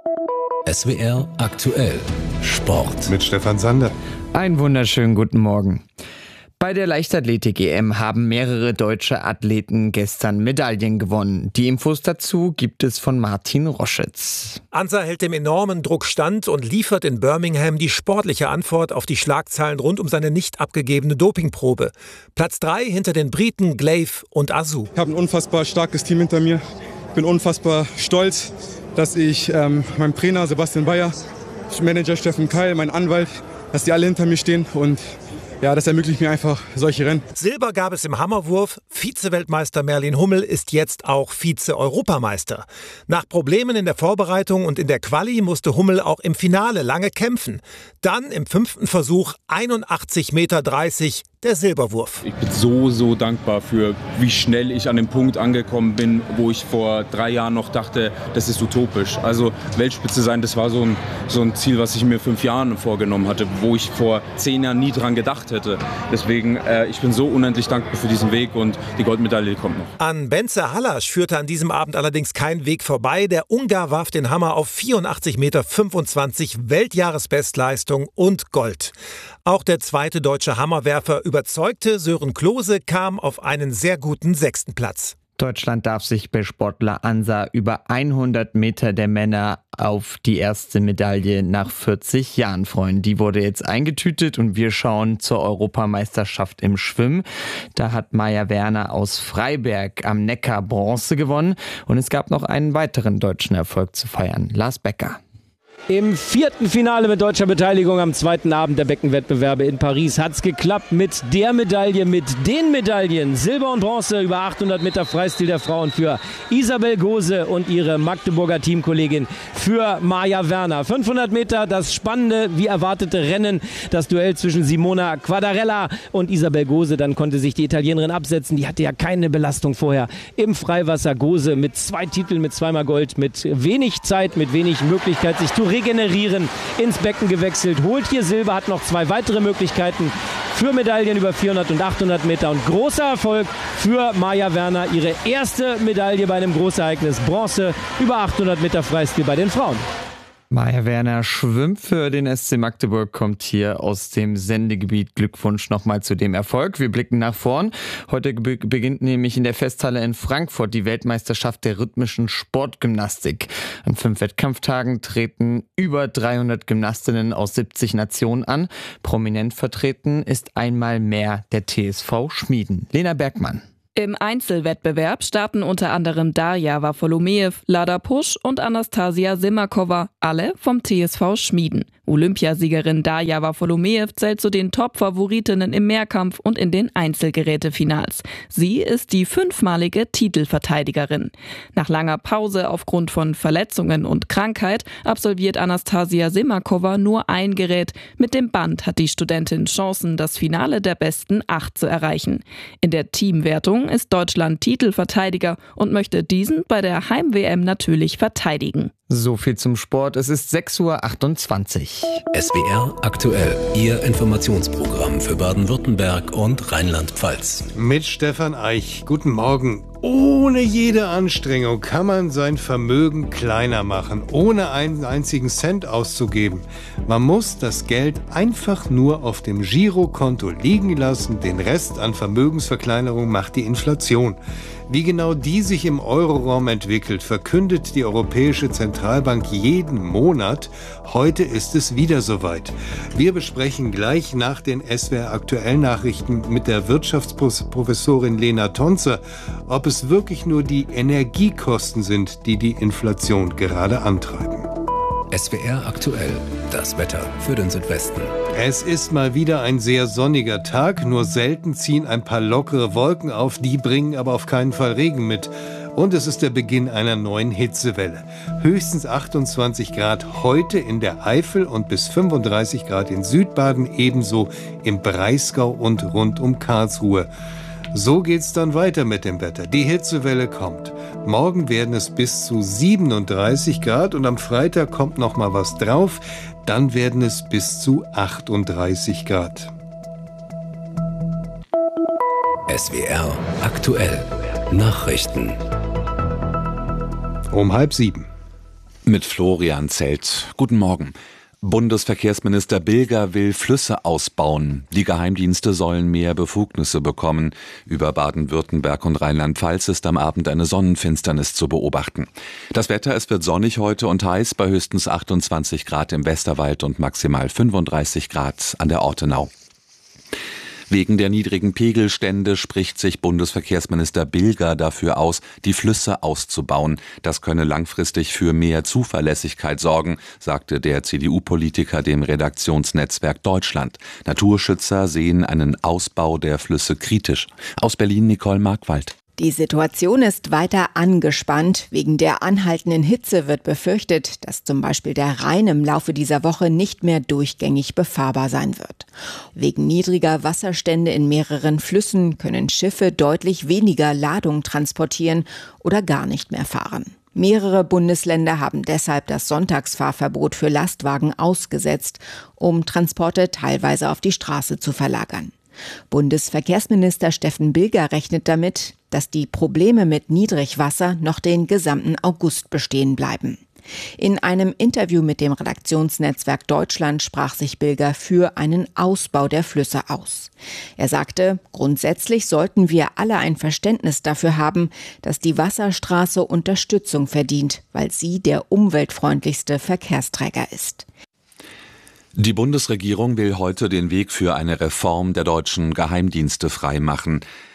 SWR aktuell Sport mit Stefan Sander. Einen wunderschönen guten Morgen. Bei der Leichtathletik-EM haben mehrere deutsche Athleten gestern Medaillen gewonnen. Die Infos dazu gibt es von Martin Roschitz. Ansa hält dem enormen Druck stand und liefert in Birmingham die sportliche Antwort auf die Schlagzeilen rund um seine nicht abgegebene Dopingprobe. Platz 3 hinter den Briten Glaive und Asu. Ich habe ein unfassbar starkes Team hinter mir. Ich bin unfassbar stolz, dass ich meinem Trainer Sebastian Bayer, Manager Steffen Keil, mein Anwalt, dass die alle hinter mir stehen und ja, das ermöglicht mir einfach solche Rennen. Silber gab es im Hammerwurf. Vize-Weltmeister Merlin Hummel ist jetzt auch Vize-Europameister. Nach Problemen in der Vorbereitung und in der Quali musste Hummel auch im Finale lange kämpfen. Dann im 5. Versuch 81,30 Meter der Silberwurf. Ich bin so dankbar für, wie schnell ich an dem Punkt angekommen bin, wo ich vor 3 Jahren noch dachte, das ist utopisch. Also Weltspitze sein, das war so ein Ziel, was ich mir 5 Jahren vorgenommen hatte, wo ich vor 10 Jahren nie dran gedacht hätte. Deswegen, ich bin so unendlich dankbar für diesen Weg und die Goldmedaille kommt noch. An Bence Hallasch führte an diesem Abend allerdings kein Weg vorbei. Der Ungar warf den Hammer auf 84,25 Meter, Weltjahresbestleistung und Gold. Auch der zweite deutsche Hammerwerfer überzeugte. Sören Klose kam auf einen sehr guten 6. Platz. Deutschland darf sich bei Sportler Ansa über 100 Meter der Männer auf die erste Medaille nach 40 Jahren freuen. Die wurde jetzt eingetütet und wir schauen zur Europameisterschaft im Schwimmen. Da hat Maja Werner aus Freiberg am Neckar Bronze gewonnen und es gab noch einen weiteren deutschen Erfolg zu feiern. Lars Becker. Im 4. Finale mit deutscher Beteiligung am 2. Abend der Beckenwettbewerbe in Paris hat es geklappt mit der Medaille, mit den Medaillen. Silber und Bronze über 800 Meter Freistil der Frauen für Isabel Gose und ihre Magdeburger Teamkollegin für Maja Werner. 500 Meter, das spannende, wie erwartete Rennen, das Duell zwischen Simona Quadarella und Isabel Gose. Dann konnte sich die Italienerin absetzen, die hatte ja keine Belastung vorher. Im Freiwasser Gose mit 2 Titeln, mit 2-mal Gold, mit wenig Zeit, mit wenig Möglichkeit, sich zu regenerieren, ins Becken gewechselt, holt hier Silber, hat noch 2 weitere Möglichkeiten für Medaillen über 400 und 800 Meter und großer Erfolg für Maja Werner, ihre erste Medaille bei einem Großereignis, Bronze über 800 Meter Freistil bei den Frauen. Maja Werner schwimmt für den SC Magdeburg, kommt hier aus dem Sendegebiet. Glückwunsch nochmal zu dem Erfolg. Wir blicken nach vorn. Heute beginnt nämlich in der Festhalle in Frankfurt die Weltmeisterschaft der rhythmischen Sportgymnastik. An 5 Wettkampftagen treten über 300 Gymnastinnen aus 70 Nationen an. Prominent vertreten ist einmal mehr der TSV Schmieden. Lena Bergmann. Im Einzelwettbewerb starten unter anderem Darja Wafolomejew, Lada Pusch und Anastasia Simakova, alle vom TSV Schmieden. Olympiasiegerin Darja Wafolomejew zählt zu den Top-Favoritinnen im Mehrkampf und in den Einzelgerätefinals. Sie ist die 5-malige Titelverteidigerin. Nach langer Pause aufgrund von Verletzungen und Krankheit absolviert Anastasia Simakova nur ein Gerät. Mit dem Band hat die Studentin Chancen, das Finale der besten 8 zu erreichen. In der Teamwertung ist Deutschland Titelverteidiger und möchte diesen bei der Heim-WM natürlich verteidigen. So viel zum Sport. Es ist 6:28 Uhr. SWR aktuell. Ihr Informationsprogramm für Baden-Württemberg und Rheinland-Pfalz. Mit Stefan Eich. Guten Morgen. Ohne jede Anstrengung kann man sein Vermögen kleiner machen, ohne einen einzigen Cent auszugeben. Man muss das Geld einfach nur auf dem Girokonto liegen lassen. Den Rest an Vermögensverkleinerung macht die Inflation. Wie genau die sich im Euroraum entwickelt, verkündet die Europäische Zentralbank jeden Monat. Heute ist es wieder soweit. Wir besprechen gleich nach den SWR-Aktuell-Nachrichten mit der Wirtschaftsprofessorin Lena Tonzer, ob es wirklich nur die Energiekosten sind, die die Inflation gerade antreiben. SWR aktuell. Das Wetter für den Südwesten. Es ist mal wieder ein sehr sonniger Tag, nur selten ziehen ein paar lockere Wolken auf, die bringen aber auf keinen Fall Regen mit. Und es ist der Beginn einer neuen Hitzewelle. Höchstens 28 Grad heute in der Eifel und bis 35 Grad in Südbaden, ebenso im Breisgau und rund um Karlsruhe. So geht's dann weiter mit dem Wetter. Die Hitzewelle kommt. Morgen werden es bis zu 37 Grad und am Freitag kommt noch mal was drauf. Dann werden es bis zu 38 Grad. SWR aktuell. Nachrichten. Um 6:30. Mit Florian Zelt. Guten Morgen. Bundesverkehrsminister Bilger will Flüsse ausbauen. Die Geheimdienste sollen mehr Befugnisse bekommen. Über Baden-Württemberg und Rheinland-Pfalz ist am Abend eine Sonnenfinsternis zu beobachten. Das Wetter, es wird sonnig heute und heiß bei höchstens 28 Grad im Westerwald und maximal 35 Grad an der Ortenau. Wegen der niedrigen Pegelstände spricht sich Bundesverkehrsminister Bilger dafür aus, die Flüsse auszubauen. Das könne langfristig für mehr Zuverlässigkeit sorgen, sagte der CDU-Politiker dem Redaktionsnetzwerk Deutschland. Naturschützer sehen einen Ausbau der Flüsse kritisch. Aus Berlin Nicole Markwald. Die Situation ist weiter angespannt. Wegen der anhaltenden Hitze wird befürchtet, dass zum Beispiel der Rhein im Laufe dieser Woche nicht mehr durchgängig befahrbar sein wird. Wegen niedriger Wasserstände in mehreren Flüssen können Schiffe deutlich weniger Ladung transportieren oder gar nicht mehr fahren. Mehrere Bundesländer haben deshalb das Sonntagsfahrverbot für Lastwagen ausgesetzt, um Transporte teilweise auf die Straße zu verlagern. Bundesverkehrsminister Steffen Bilger rechnet damit, dass die Probleme mit Niedrigwasser noch den gesamten August bestehen bleiben. In einem Interview mit dem Redaktionsnetzwerk Deutschland sprach sich Bilger für einen Ausbau der Flüsse aus. Er sagte, grundsätzlich sollten wir alle ein Verständnis dafür haben, dass die Wasserstraße Unterstützung verdient, weil sie der umweltfreundlichste Verkehrsträger ist. Die Bundesregierung will heute den Weg für eine Reform der deutschen Geheimdienste freimachen.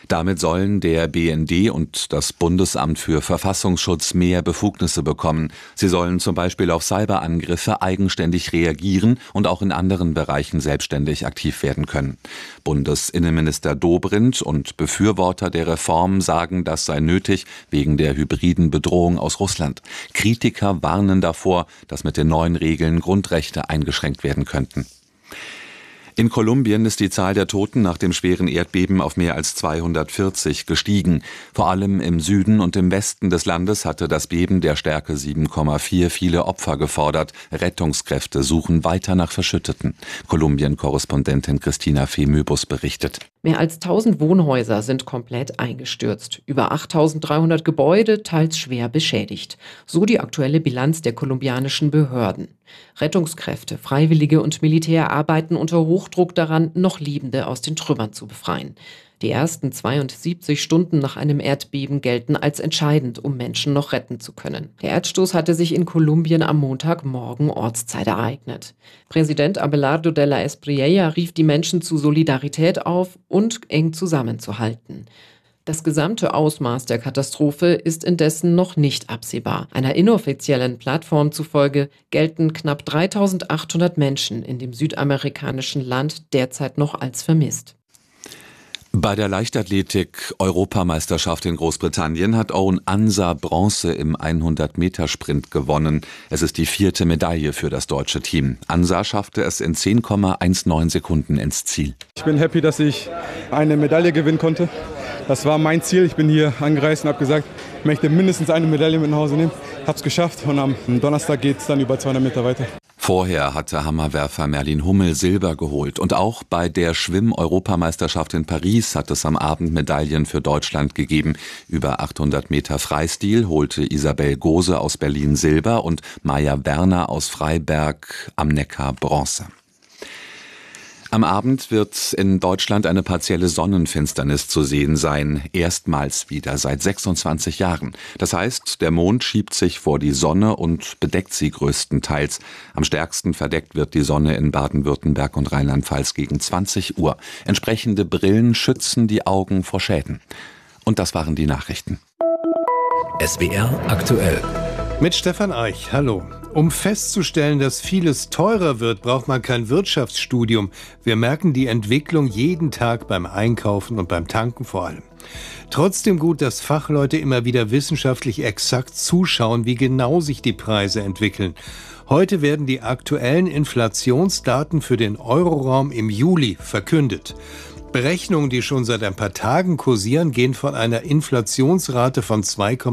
Damit sollen der BND und das Bundesamt für Verfassungsschutz mehr Befugnisse bekommen. Sie sollen zum Beispiel auf Cyberangriffe eigenständig reagieren und auch in anderen Bereichen selbstständig aktiv werden können. Bundesinnenminister Dobrindt und Befürworter der Reform sagen, das sei nötig wegen der hybriden Bedrohung aus Russland. Kritiker warnen davor, dass mit den neuen Regeln Grundrechte eingeschränkt werden könnten. In Kolumbien ist die Zahl der Toten nach dem schweren Erdbeben auf mehr als 240 gestiegen. Vor allem im Süden und im Westen des Landes hatte das Beben der Stärke 7,4 viele Opfer gefordert. Rettungskräfte suchen weiter nach Verschütteten. Kolumbien-Korrespondentin Christina Fehmöbus berichtet. Mehr als 1000 Wohnhäuser sind komplett eingestürzt. Über 8300 Gebäude, teils schwer beschädigt. So die aktuelle Bilanz der kolumbianischen Behörden. Rettungskräfte, Freiwillige und Militär arbeiten unter Hochdruck daran, noch Lebende aus den Trümmern zu befreien. Die ersten 72 Stunden nach einem Erdbeben gelten als entscheidend, um Menschen noch retten zu können. Der Erdstoß hatte sich in Kolumbien am Montagmorgen Ortszeit ereignet. Präsident Abelardo de la Espriella rief die Menschen zu Solidarität auf und eng zusammenzuhalten. Das gesamte Ausmaß der Katastrophe ist indessen noch nicht absehbar. Einer inoffiziellen Plattform zufolge gelten knapp 3800 Menschen in dem südamerikanischen Land derzeit noch als vermisst. Bei der Leichtathletik-Europameisterschaft in Großbritannien hat Owen Ansah Bronze im 100-Meter-Sprint gewonnen. Es ist die 4. Medaille für das deutsche Team. Ansah schaffte es in 10,19 Sekunden ins Ziel. Ich bin happy, dass ich eine Medaille gewinnen konnte. Das war mein Ziel. Ich bin hier angereist und habe gesagt, ich möchte mindestens eine Medaille mit nach Hause nehmen. Habe es geschafft und am Donnerstag geht es dann über 200 Meter weiter. Vorher hatte Hammerwerfer Merlin Hummel Silber geholt. Und auch bei der Schwimm-Europameisterschaft in Paris hat es am Abend Medaillen für Deutschland gegeben. Über 800 Meter Freistil holte Isabel Gose aus Berlin Silber und Maja Werner aus Freiberg am Neckar Bronze. Am Abend wird in Deutschland eine partielle Sonnenfinsternis zu sehen sein. Erstmals wieder seit 26 Jahren. Das heißt, der Mond schiebt sich vor die Sonne und bedeckt sie größtenteils. Am stärksten verdeckt wird die Sonne in Baden-Württemberg und Rheinland-Pfalz gegen 20 Uhr. Entsprechende Brillen schützen die Augen vor Schäden. Und das waren die Nachrichten. SWR aktuell. Mit Stefan Eich, hallo. Um festzustellen, dass vieles teurer wird, braucht man kein Wirtschaftsstudium. Wir merken die Entwicklung jeden Tag beim Einkaufen und beim Tanken vor allem. Trotzdem gut, dass Fachleute immer wieder wissenschaftlich exakt zuschauen, wie genau sich die Preise entwickeln. Heute werden die aktuellen Inflationsdaten für den Euroraum im Juli verkündet. Berechnungen, die schon seit ein paar Tagen kursieren, gehen von einer Inflationsrate von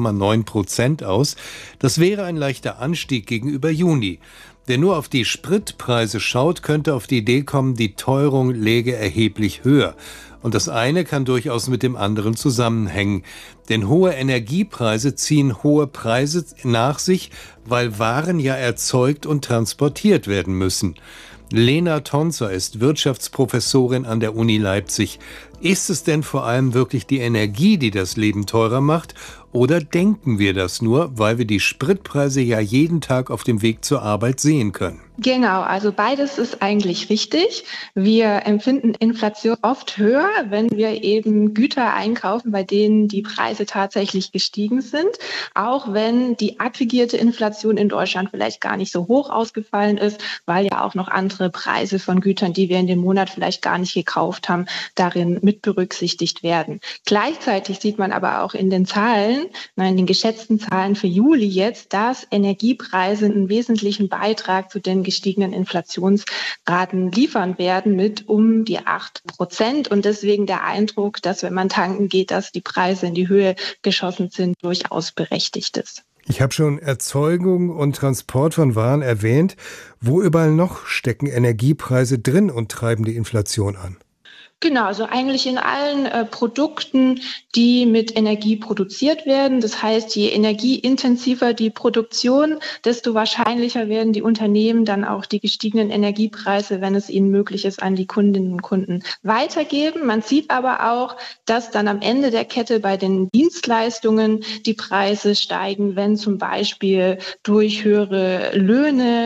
2,9% aus. Das wäre ein leichter Anstieg gegenüber Juni. Wer nur auf die Spritpreise schaut, könnte auf die Idee kommen, die Teuerung läge erheblich höher. Und das eine kann durchaus mit dem anderen zusammenhängen. Denn hohe Energiepreise ziehen hohe Preise nach sich, weil Waren ja erzeugt und transportiert werden müssen. Lena Tonzer ist Wirtschaftsprofessorin an der Uni Leipzig. Ist es denn vor allem wirklich die Energie, die das Leben teurer macht? Oder denken wir das nur, weil wir die Spritpreise ja jeden Tag auf dem Weg zur Arbeit sehen können? Genau, also beides ist eigentlich richtig. Wir empfinden Inflation oft höher, wenn wir eben Güter einkaufen, bei denen die Preise tatsächlich gestiegen sind. Auch wenn die aggregierte Inflation in Deutschland vielleicht gar nicht so hoch ausgefallen ist, weil ja auch noch andere Preise von Gütern, die wir in dem Monat vielleicht gar nicht gekauft haben, darin mit berücksichtigt werden. Gleichzeitig sieht man aber auch in den Zahlen, in den geschätzten Zahlen für Juli jetzt, dass Energiepreise einen wesentlichen Beitrag zu den gestiegenen Inflationsraten liefern werden mit um die 8%. Und deswegen der Eindruck, dass wenn man tanken geht, dass die Preise in die Höhe geschossen sind, durchaus berechtigt ist. Ich habe schon Erzeugung und Transport von Waren erwähnt. Wo überall noch stecken Energiepreise drin und treiben die Inflation an? Genau, also eigentlich in allen Produkten, die mit Energie produziert werden. Das heißt, je energieintensiver die Produktion, desto wahrscheinlicher werden die Unternehmen dann auch die gestiegenen Energiepreise, wenn es ihnen möglich ist, an die Kundinnen und Kunden weitergeben. Man sieht aber auch, dass dann am Ende der Kette bei den Dienstleistungen die Preise steigen, wenn zum Beispiel durch höhere Löhne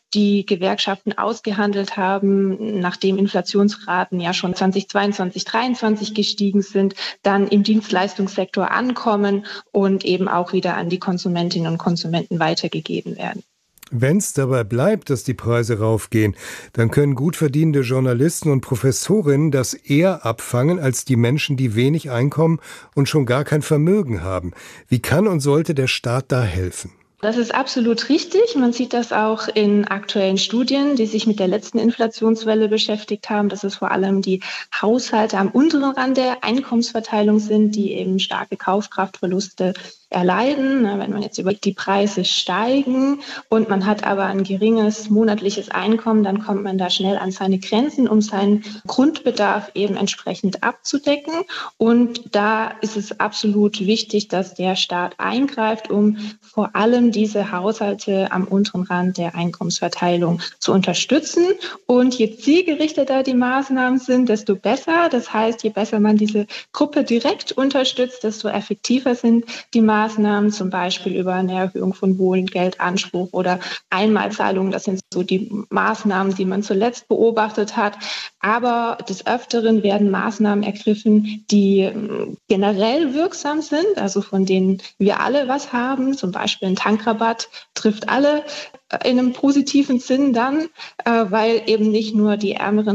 die Gewerkschaften ausgehandelt haben, nachdem Inflationsraten ja schon 2022, 2023 gestiegen sind, dann im Dienstleistungssektor ankommen und eben auch wieder an die Konsumentinnen und Konsumenten weitergegeben werden. Wenn es dabei bleibt, dass die Preise raufgehen, dann können gut verdienende Journalisten und Professorinnen das eher abfangen als die Menschen, die wenig Einkommen und schon gar kein Vermögen haben. Wie kann und sollte der Staat da helfen? Das ist absolut richtig. Man sieht das auch in aktuellen Studien, die sich mit der letzten Inflationswelle beschäftigt haben, dass es vor allem die Haushalte am unteren Rand der Einkommensverteilung sind, die eben starke Kaufkraftverluste erleiden. Wenn man jetzt über die Preise steigen und man hat aber ein geringes monatliches Einkommen, dann kommt man da schnell an seine Grenzen, um seinen Grundbedarf eben entsprechend abzudecken. Und da ist es absolut wichtig, dass der Staat eingreift, um vor allem diese Haushalte am unteren Rand der Einkommensverteilung zu unterstützen. Und je zielgerichteter die Maßnahmen sind, desto besser. Das heißt, je besser man diese Gruppe direkt unterstützt, desto effektiver sind die Maßnahmen, zum Beispiel über eine Erhöhung von Wohngeldanspruch oder Einmalzahlungen. Das sind so die Maßnahmen, die man zuletzt beobachtet hat. Aber des Öfteren werden Maßnahmen ergriffen, die generell wirksam sind, also von denen wir alle was haben. Zum Beispiel ein Tankrabatt trifft alle in einem positiven Sinn dann, weil eben nicht nur die ärmeren